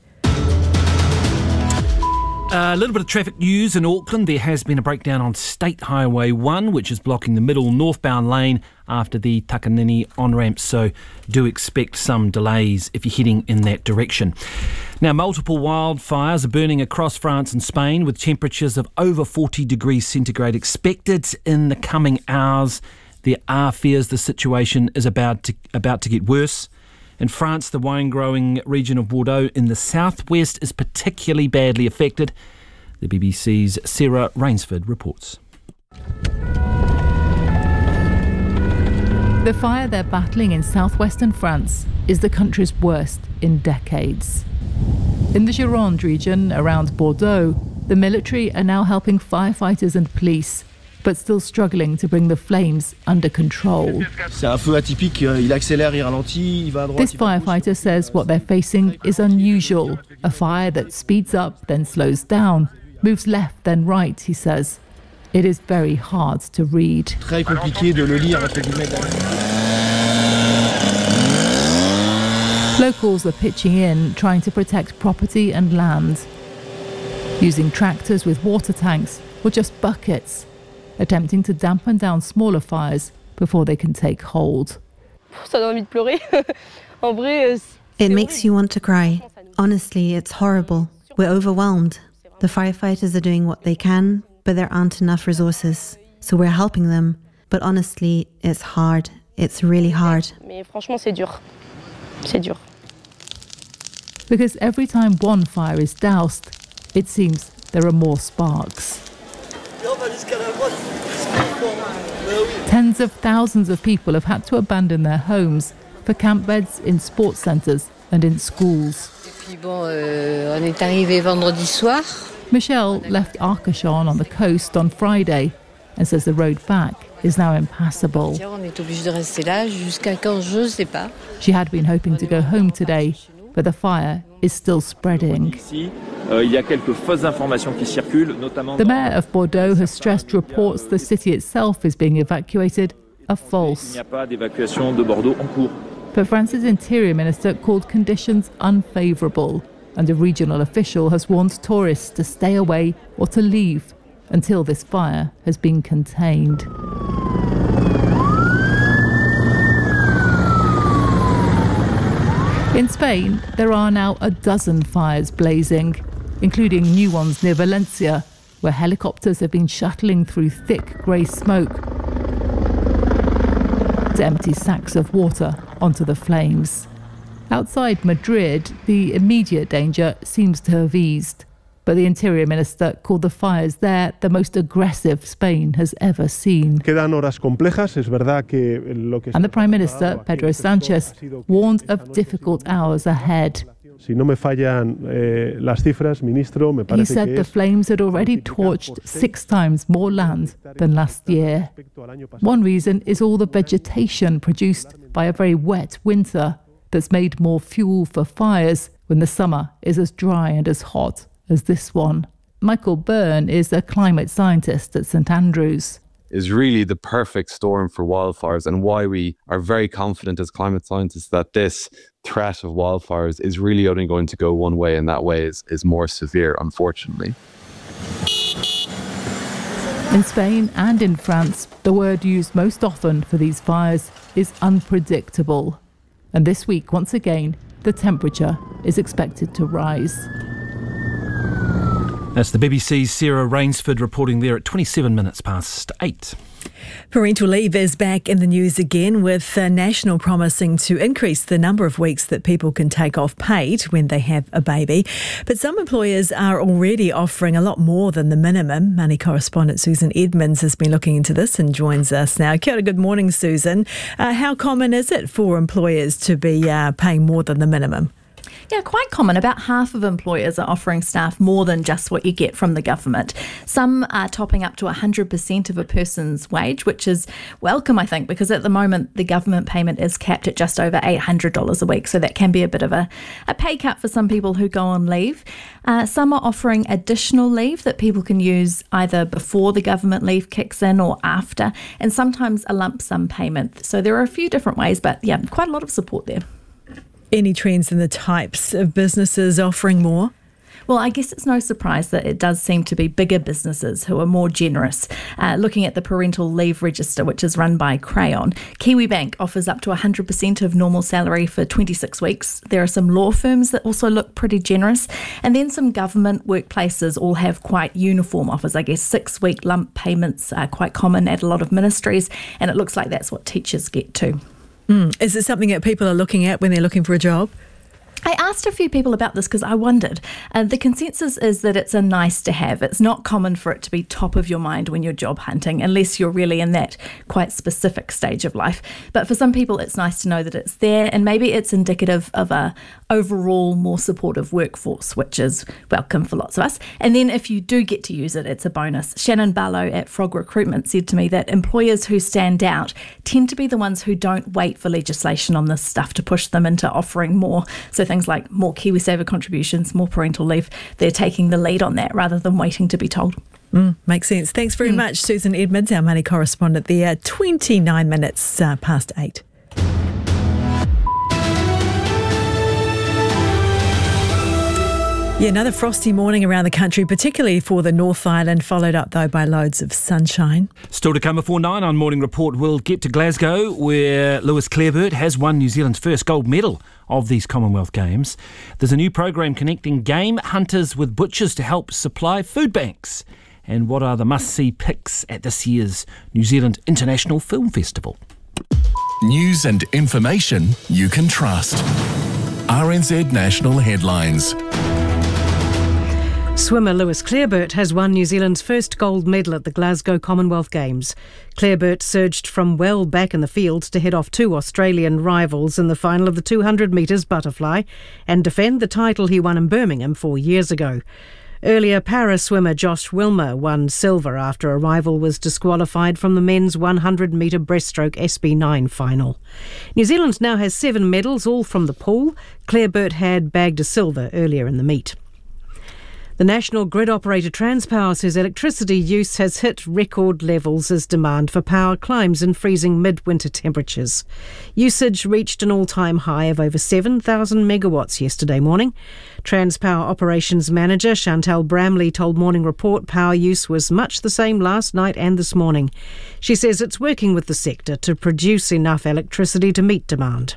[SPEAKER 3] A little bit of traffic news in Auckland. There has been a breakdown on State Highway one, which is blocking the middle northbound lane after the Takanini on-ramp, so do expect some delays if you're heading in that direction. Now, multiple wildfires are burning across France and Spain, with temperatures of over forty degrees centigrade expected in the coming hours. There are fears the situation is about to, about to get worse. In France, the wine-growing region of Bordeaux in the southwest is particularly badly affected. The B B C's Sarah Rainsford reports.
[SPEAKER 5] The fire they're battling in southwestern France is the country's worst in decades. In the Gironde region around Bordeaux, the military are now helping firefighters and police, but still struggling to bring the flames under control. This firefighter says what they're facing is unusual. A fire that speeds up, then slows down, moves left, then right, he says. It is very hard to read. Locals are pitching in, trying to protect property and land, using tractors with water tanks or just buckets, attempting to dampen down smaller fires before they can take hold.
[SPEAKER 8] It makes you want to cry. Honestly, it's horrible. We're overwhelmed. The firefighters are doing what they can, but there aren't enough resources. So we're helping them. But honestly, it's hard. It's really hard.
[SPEAKER 5] Because every time one fire is doused, it seems there are more sparks. Tens of thousands of people have had to abandon their homes for camp beds in sports centres and in schools. Michelle left Arcachon on the coast on Friday and says the road back is now impassable. She had been hoping to go home today, but the fire is still spreading. The mayor of Bordeaux has stressed reports the city itself is being evacuated are false. But France's interior minister called conditions unfavourable, and a regional official has warned tourists to stay away or to leave until this fire has been contained. In Spain, there are now a dozen fires blazing, including new ones near Valencia, where helicopters have been shuttling through thick grey smoke to empty sacks of water onto the flames. Outside Madrid, the immediate danger seems to have eased, but the Interior Minister called the fires there the most aggressive Spain has ever seen. And the Prime Minister, Pedro Sanchez, warned of difficult hours ahead. He said the flames had already torched six times more land than last year. One reason is all the vegetation produced by a very wet winter that's made more fuel for fires when the summer is as dry and as hot as this one. Michael Byrne is a climate scientist at St Andrews.
[SPEAKER 9] Is really the perfect storm for wildfires, and why we are very confident as climate scientists that this threat of wildfires is really only going to go one way, and that way is, is more severe, unfortunately.
[SPEAKER 5] In Spain and in France, the word used most often for these fires is unpredictable. And this week, once again, the temperature is expected to rise.
[SPEAKER 3] That's the B B C's Sarah Rainsford reporting there at twenty-seven minutes past eight.
[SPEAKER 2] Parental leave is back in the news again, with uh, National promising to increase the number of weeks that people can take off paid when they have a baby. But some employers are already offering a lot more than the minimum. Money correspondent Susan Edmonds has been looking into this and joins us now. Kia ora, good morning, Susan. Uh, how common is it for employers to be uh, paying more than the minimum?
[SPEAKER 6] Yeah, quite common. About half of employers are offering staff more than just what you get from the government. Some are topping up to one hundred percent of a person's wage, which is welcome, I think, because at the moment the government payment is capped at just over eight hundred dollars a week. So that can be a bit of a, a pay cut for some people who go on leave. Uh, some are offering additional leave that people can use either before the government leave kicks in or after, and sometimes a lump sum payment. So there are a few different ways, but yeah, quite a lot of support there.
[SPEAKER 2] Any trends in the types of businesses offering more?
[SPEAKER 6] Well, I guess it's no surprise that it does seem to be bigger businesses who are more generous. Uh, looking at the parental leave register, which is run by Crayon, Kiwibank offers up to one hundred percent of normal salary for twenty-six weeks. There are some law firms that also look pretty generous. And then some government workplaces all have quite uniform offers. I guess six-week lump payments are quite common at a lot of ministries, and it looks like that's what teachers get too.
[SPEAKER 2] Mm. Is it something that people are looking at when they're looking for a job?
[SPEAKER 6] I asked a few people about this because I wondered. Uh, the consensus is that it's a nice to have. It's not common for it to be top of your mind when you're job hunting, unless you're really in that quite specific stage of life. But for some people, it's nice to know that it's there, and maybe it's indicative of a overall more supportive workforce, which is welcome for lots of us. And then if you do get to use it, it's a bonus. Shannon Barlow at Frog Recruitment said to me that employers who stand out tend to be the ones who don't wait for legislation on this stuff to push them into offering more. So things like more KiwiSaver contributions, more parental leave, they're taking the lead on that rather than waiting to be told.
[SPEAKER 2] Mm, makes sense. Thanks very mm. much, Susan Edmonds, our money correspondent there. twenty-nine minutes uh, past eight. Yeah, another frosty morning around the country, particularly for the North Island, followed up though by loads of sunshine.
[SPEAKER 3] Still to come before nine on Morning Report, we'll get to Glasgow, where Lewis Clareburt has won New Zealand's first gold medal of these Commonwealth Games. There's a new program connecting game hunters with butchers to help supply food banks. And what are the must-see picks at this year's New Zealand International Film Festival?
[SPEAKER 11] News and information you can trust. R N Z National Headlines.
[SPEAKER 12] Swimmer Lewis Clareburt has won New Zealand's first gold medal at the Glasgow Commonwealth Games. Clareburt surged from well back in the field to head off two Australian rivals in the final of the two hundred metres butterfly and defend the title he won in Birmingham four years ago. Earlier, para-swimmer Josh Wilmer won silver after a rival was disqualified from the men's one hundred metre breaststroke S B nine final. New Zealand now has seven medals, all from the pool. Clareburt had bagged a silver earlier in the meet. The national grid operator Transpower says electricity use has hit record levels as demand for power climbs in freezing midwinter temperatures. Usage reached an all-time high of over seven thousand megawatts yesterday morning. Transpower operations manager Chantal Bramley told Morning Report power use was much the same last night and this morning. She says it's working with the sector to produce enough electricity to meet demand.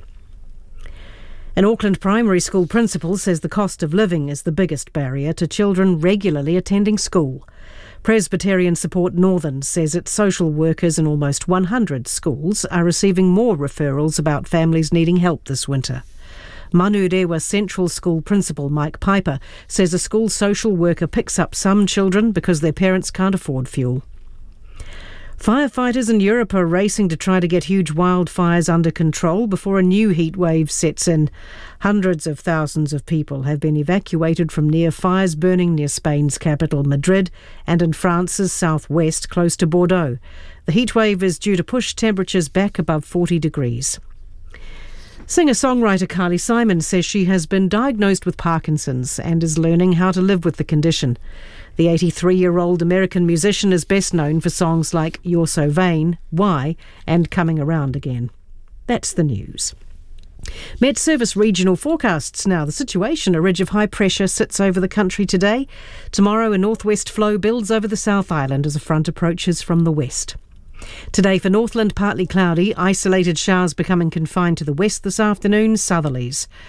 [SPEAKER 12] An Auckland primary school principal says the cost of living is the biggest barrier to children regularly attending school. Presbyterian Support Northern says its social workers in almost one hundred schools are receiving more referrals about families needing help this winter. Manurewa Central School Principal Mike Piper says a school social worker picks up some children because their parents can't afford fuel. Firefighters in Europe are racing to try to get huge wildfires under control before a new heat wave sets in. Hundreds of thousands of people have been evacuated from near fires burning near Spain's capital, Madrid, and in France's southwest, close to Bordeaux. The heat wave is due to push temperatures back above forty degrees. Singer-songwriter Carly Simon says she has been diagnosed with Parkinson's and is learning how to live with the condition. The eighty-three-year-old American musician is best known for songs like You're So Vain, Why, and Coming Around Again. That's the news. Met Service regional forecasts now. The situation, a ridge of high pressure sits over the country today. Tomorrow, a northwest flow builds over the South Island as a front approaches from the west. Today for Northland, partly cloudy, isolated showers becoming confined to the west this afternoon, southerlies.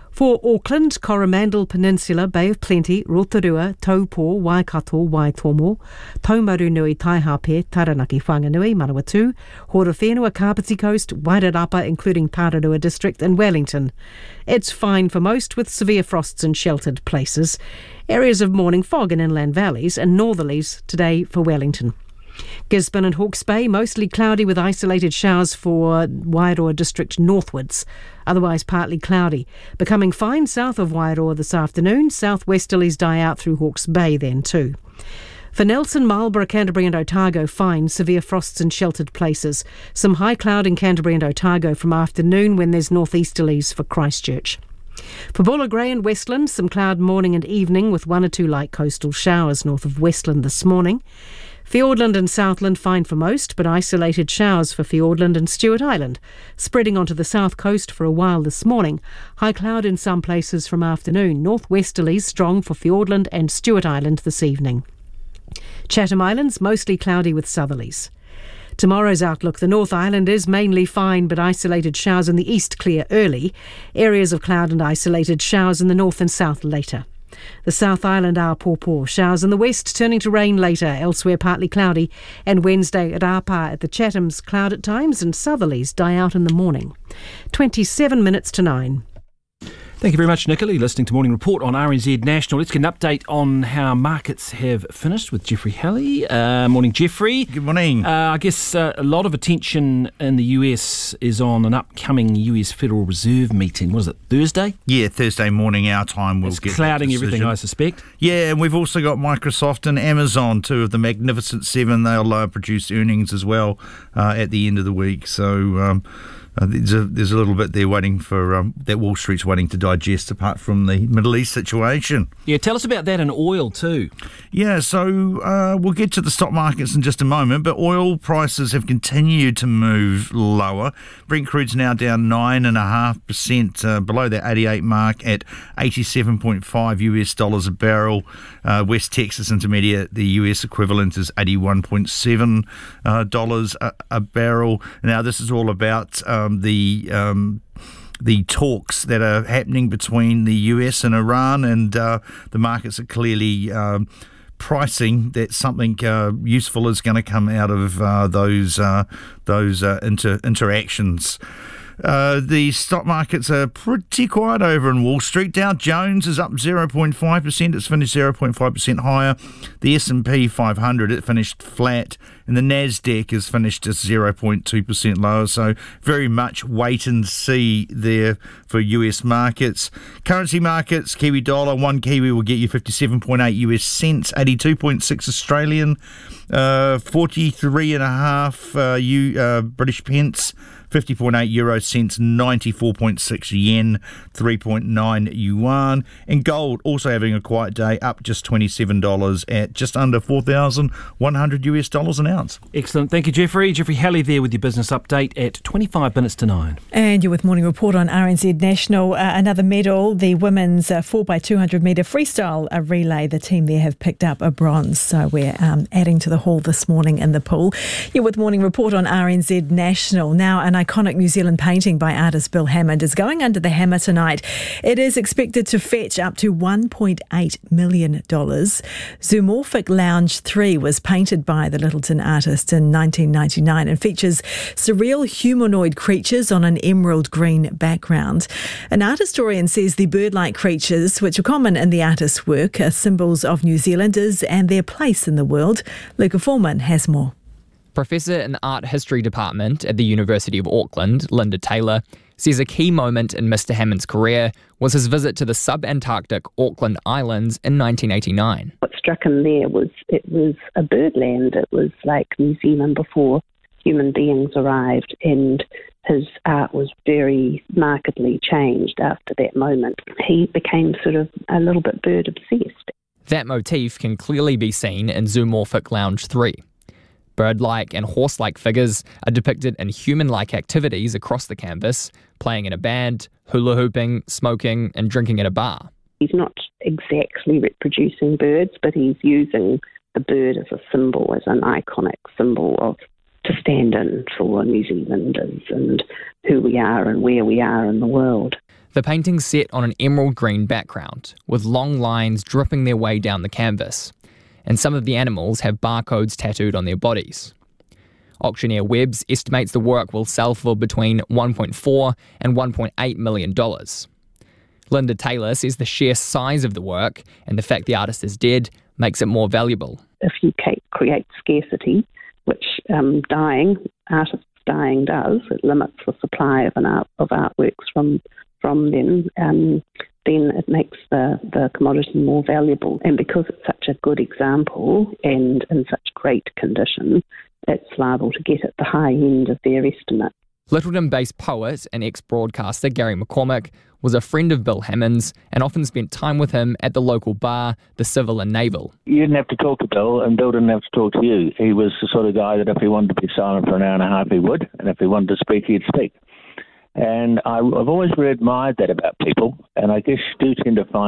[SPEAKER 12] For Auckland, Coromandel Peninsula, Bay of Plenty, Rotorua, Taupō, Waikato, Waitomo, Taumarunui, Taihape, Taranaki, Whanganui, Manawatu, Horowhenua, Kapiti Coast, Wairarapa, including Tararua District and Wellington. It's fine for most, with severe frosts in sheltered places. Areas of morning fog in inland valleys and northerlies today for Wellington. Gisborne and Hawke's Bay, mostly cloudy with isolated showers for Wairoa District northwards. Otherwise partly cloudy. Becoming fine south of Wairoa this afternoon. Southwesterlies die out through Hawke's Bay then too. For Nelson, Marlborough, Canterbury and Otago, fine, severe frosts in sheltered places. Some high cloud in Canterbury and Otago from afternoon when there's northeasterlies for Christchurch. For Buller Grey and Westland, some cloud morning and evening with one or two light coastal showers north of Westland this morning. Fiordland and Southland fine for most, but isolated showers for Fiordland and Stewart Island. Spreading onto the south coast for a while this morning. High cloud in some places from afternoon. Northwesterlies strong for Fiordland and Stewart Island this evening. Chatham Islands mostly cloudy with southerlies. Tomorrow's outlook, the North Island is mainly fine, but isolated showers in the east clear early. Areas of cloud and isolated showers in the north and south later. The South Island Aupōpō, showers in the west turning to rain later, elsewhere partly cloudy, and Wednesday at Rapa at the Chathams, cloud at times and southerlies die out in the morning. twenty-seven minutes to nine.
[SPEAKER 3] Thank you very much, Nicola. You're listening to Morning Report on R N Z National. Let's get an update on how markets have finished with Jeffrey Halley. Uh, morning, Jeffrey.
[SPEAKER 7] Good morning.
[SPEAKER 3] Uh, I guess uh, a lot of attention in the U S is on an upcoming U S Federal Reserve meeting. What is it, Thursday?
[SPEAKER 7] Yeah, Thursday morning our time. We'll
[SPEAKER 3] it's
[SPEAKER 7] get
[SPEAKER 3] clouding everything, I suspect.
[SPEAKER 7] Yeah, and we've also got Microsoft and Amazon, two of the Magnificent Seven. They'll uh, produce earnings as well uh, at the end of the week. So... Um, Uh, there's, a, there's a little bit there waiting for um, that Wall Street's waiting to digest, apart from the Middle East situation.
[SPEAKER 3] Yeah, tell us about that in oil too.
[SPEAKER 7] Yeah, so uh, we'll get to the stock markets in just a moment, but oil prices have continued to move lower. Brent crude's now down nine and a half percent uh, below that eighty-eight mark at eighty-seven point five U S dollars a barrel. Uh, West Texas Intermediate, the U S equivalent is eighty-one point seven uh, dollars a, a barrel. Now, this is all about um, the um, the talks that are happening between the U S and Iran, and uh, the markets are clearly um, pricing that something uh, useful is going to come out of uh, those uh, those uh, inter- interactions. Uh, the stock markets are pretty quiet over in Wall Street. Dow Jones is up zero point five percent. It's finished zero point five percent higher. The S and P five hundred, it finished flat. And the Nasdaq is finished just zero point two percent lower. So very much wait and see there for U S markets. Currency markets, Kiwi dollar, one Kiwi will get you fifty-seven point eight U S cents, eighty-two point six Australian, uh, forty-three and a half uh, U, uh, British pence, fifty point eight euro cents, ninety-four point six yen, three point nine yuan. And gold also having a quiet day, up just twenty-seven dollars at just under four thousand one hundred U S dollars an ounce.
[SPEAKER 3] Excellent. Thank you, Jeffrey. Jeffrey Halley there with your business update at twenty-five minutes to nine.
[SPEAKER 2] And you're with Morning Report on R N Z National. Uh, another medal, the women's uh, four by two hundred metre freestyle uh, relay. The team there have picked up a bronze. So we're um, adding to the haul this morning in the pool. You're with Morning Report on R N Z National. Now, an iconic New Zealand painting by artist Bill Hammond is going under the hammer tonight. It is expected to fetch up to one point eight million dollars. Zoomorphic Lounge three was painted by the Littleton artist in nineteen ninety-nine and features surreal humanoid creatures on an emerald green background. An art historian says the bird-like creatures, which are common in the artist's work, are symbols of New Zealanders and their place in the world. Luca Foreman has more.
[SPEAKER 10] Professor in the Art History Department at the University of Auckland, Linda Taylor, says a key moment in Mister Hammond's career was his visit to the sub-Antarctic Auckland Islands in nineteen eighty-nine.
[SPEAKER 13] What struck him there was it was a birdland. It was like New Zealand before human beings arrived, and his art was very markedly changed after that moment. He became sort of a little bit bird obsessed.
[SPEAKER 10] That motif can clearly be seen in Zoomorphic Lounge three. Bird-like and horse-like figures are depicted in human-like activities across the canvas, playing in a band, hula-hooping, smoking and drinking at a bar.
[SPEAKER 13] He's not exactly reproducing birds, but he's using the bird as a symbol, as an iconic symbol of to stand in for New Zealanders and who we are and where we are in the world.
[SPEAKER 10] The painting's set on an emerald green background, with long lines dripping their way down the canvas, and some of the animals have barcodes tattooed on their bodies. Auctioneer Webbs estimates the work will sell for between one point four and one point eight million dollars. Linda Taylor says the sheer size of the work and the fact the artist is dead makes it more valuable.
[SPEAKER 13] If you create scarcity, which um, dying, artists dying does, it limits the supply of an art, of artworks from from them, um, then it makes the, the commodity more valuable. And because it's such a good example and in such great condition, it's liable to get at the high end of their estimate.
[SPEAKER 10] Littleton-based poet and ex-broadcaster Gary McCormick was a friend of Bill Hammond's and often spent time with him at the local bar, the Civil and Naval.
[SPEAKER 14] You didn't have to talk to Bill, and Bill didn't have to talk to you. He was the sort of guy that if he wanted to be silent for an hour and a half, he would, and if he wanted to speak, he'd speak. And I, I've always really admired that about people, and I guess you do tend to find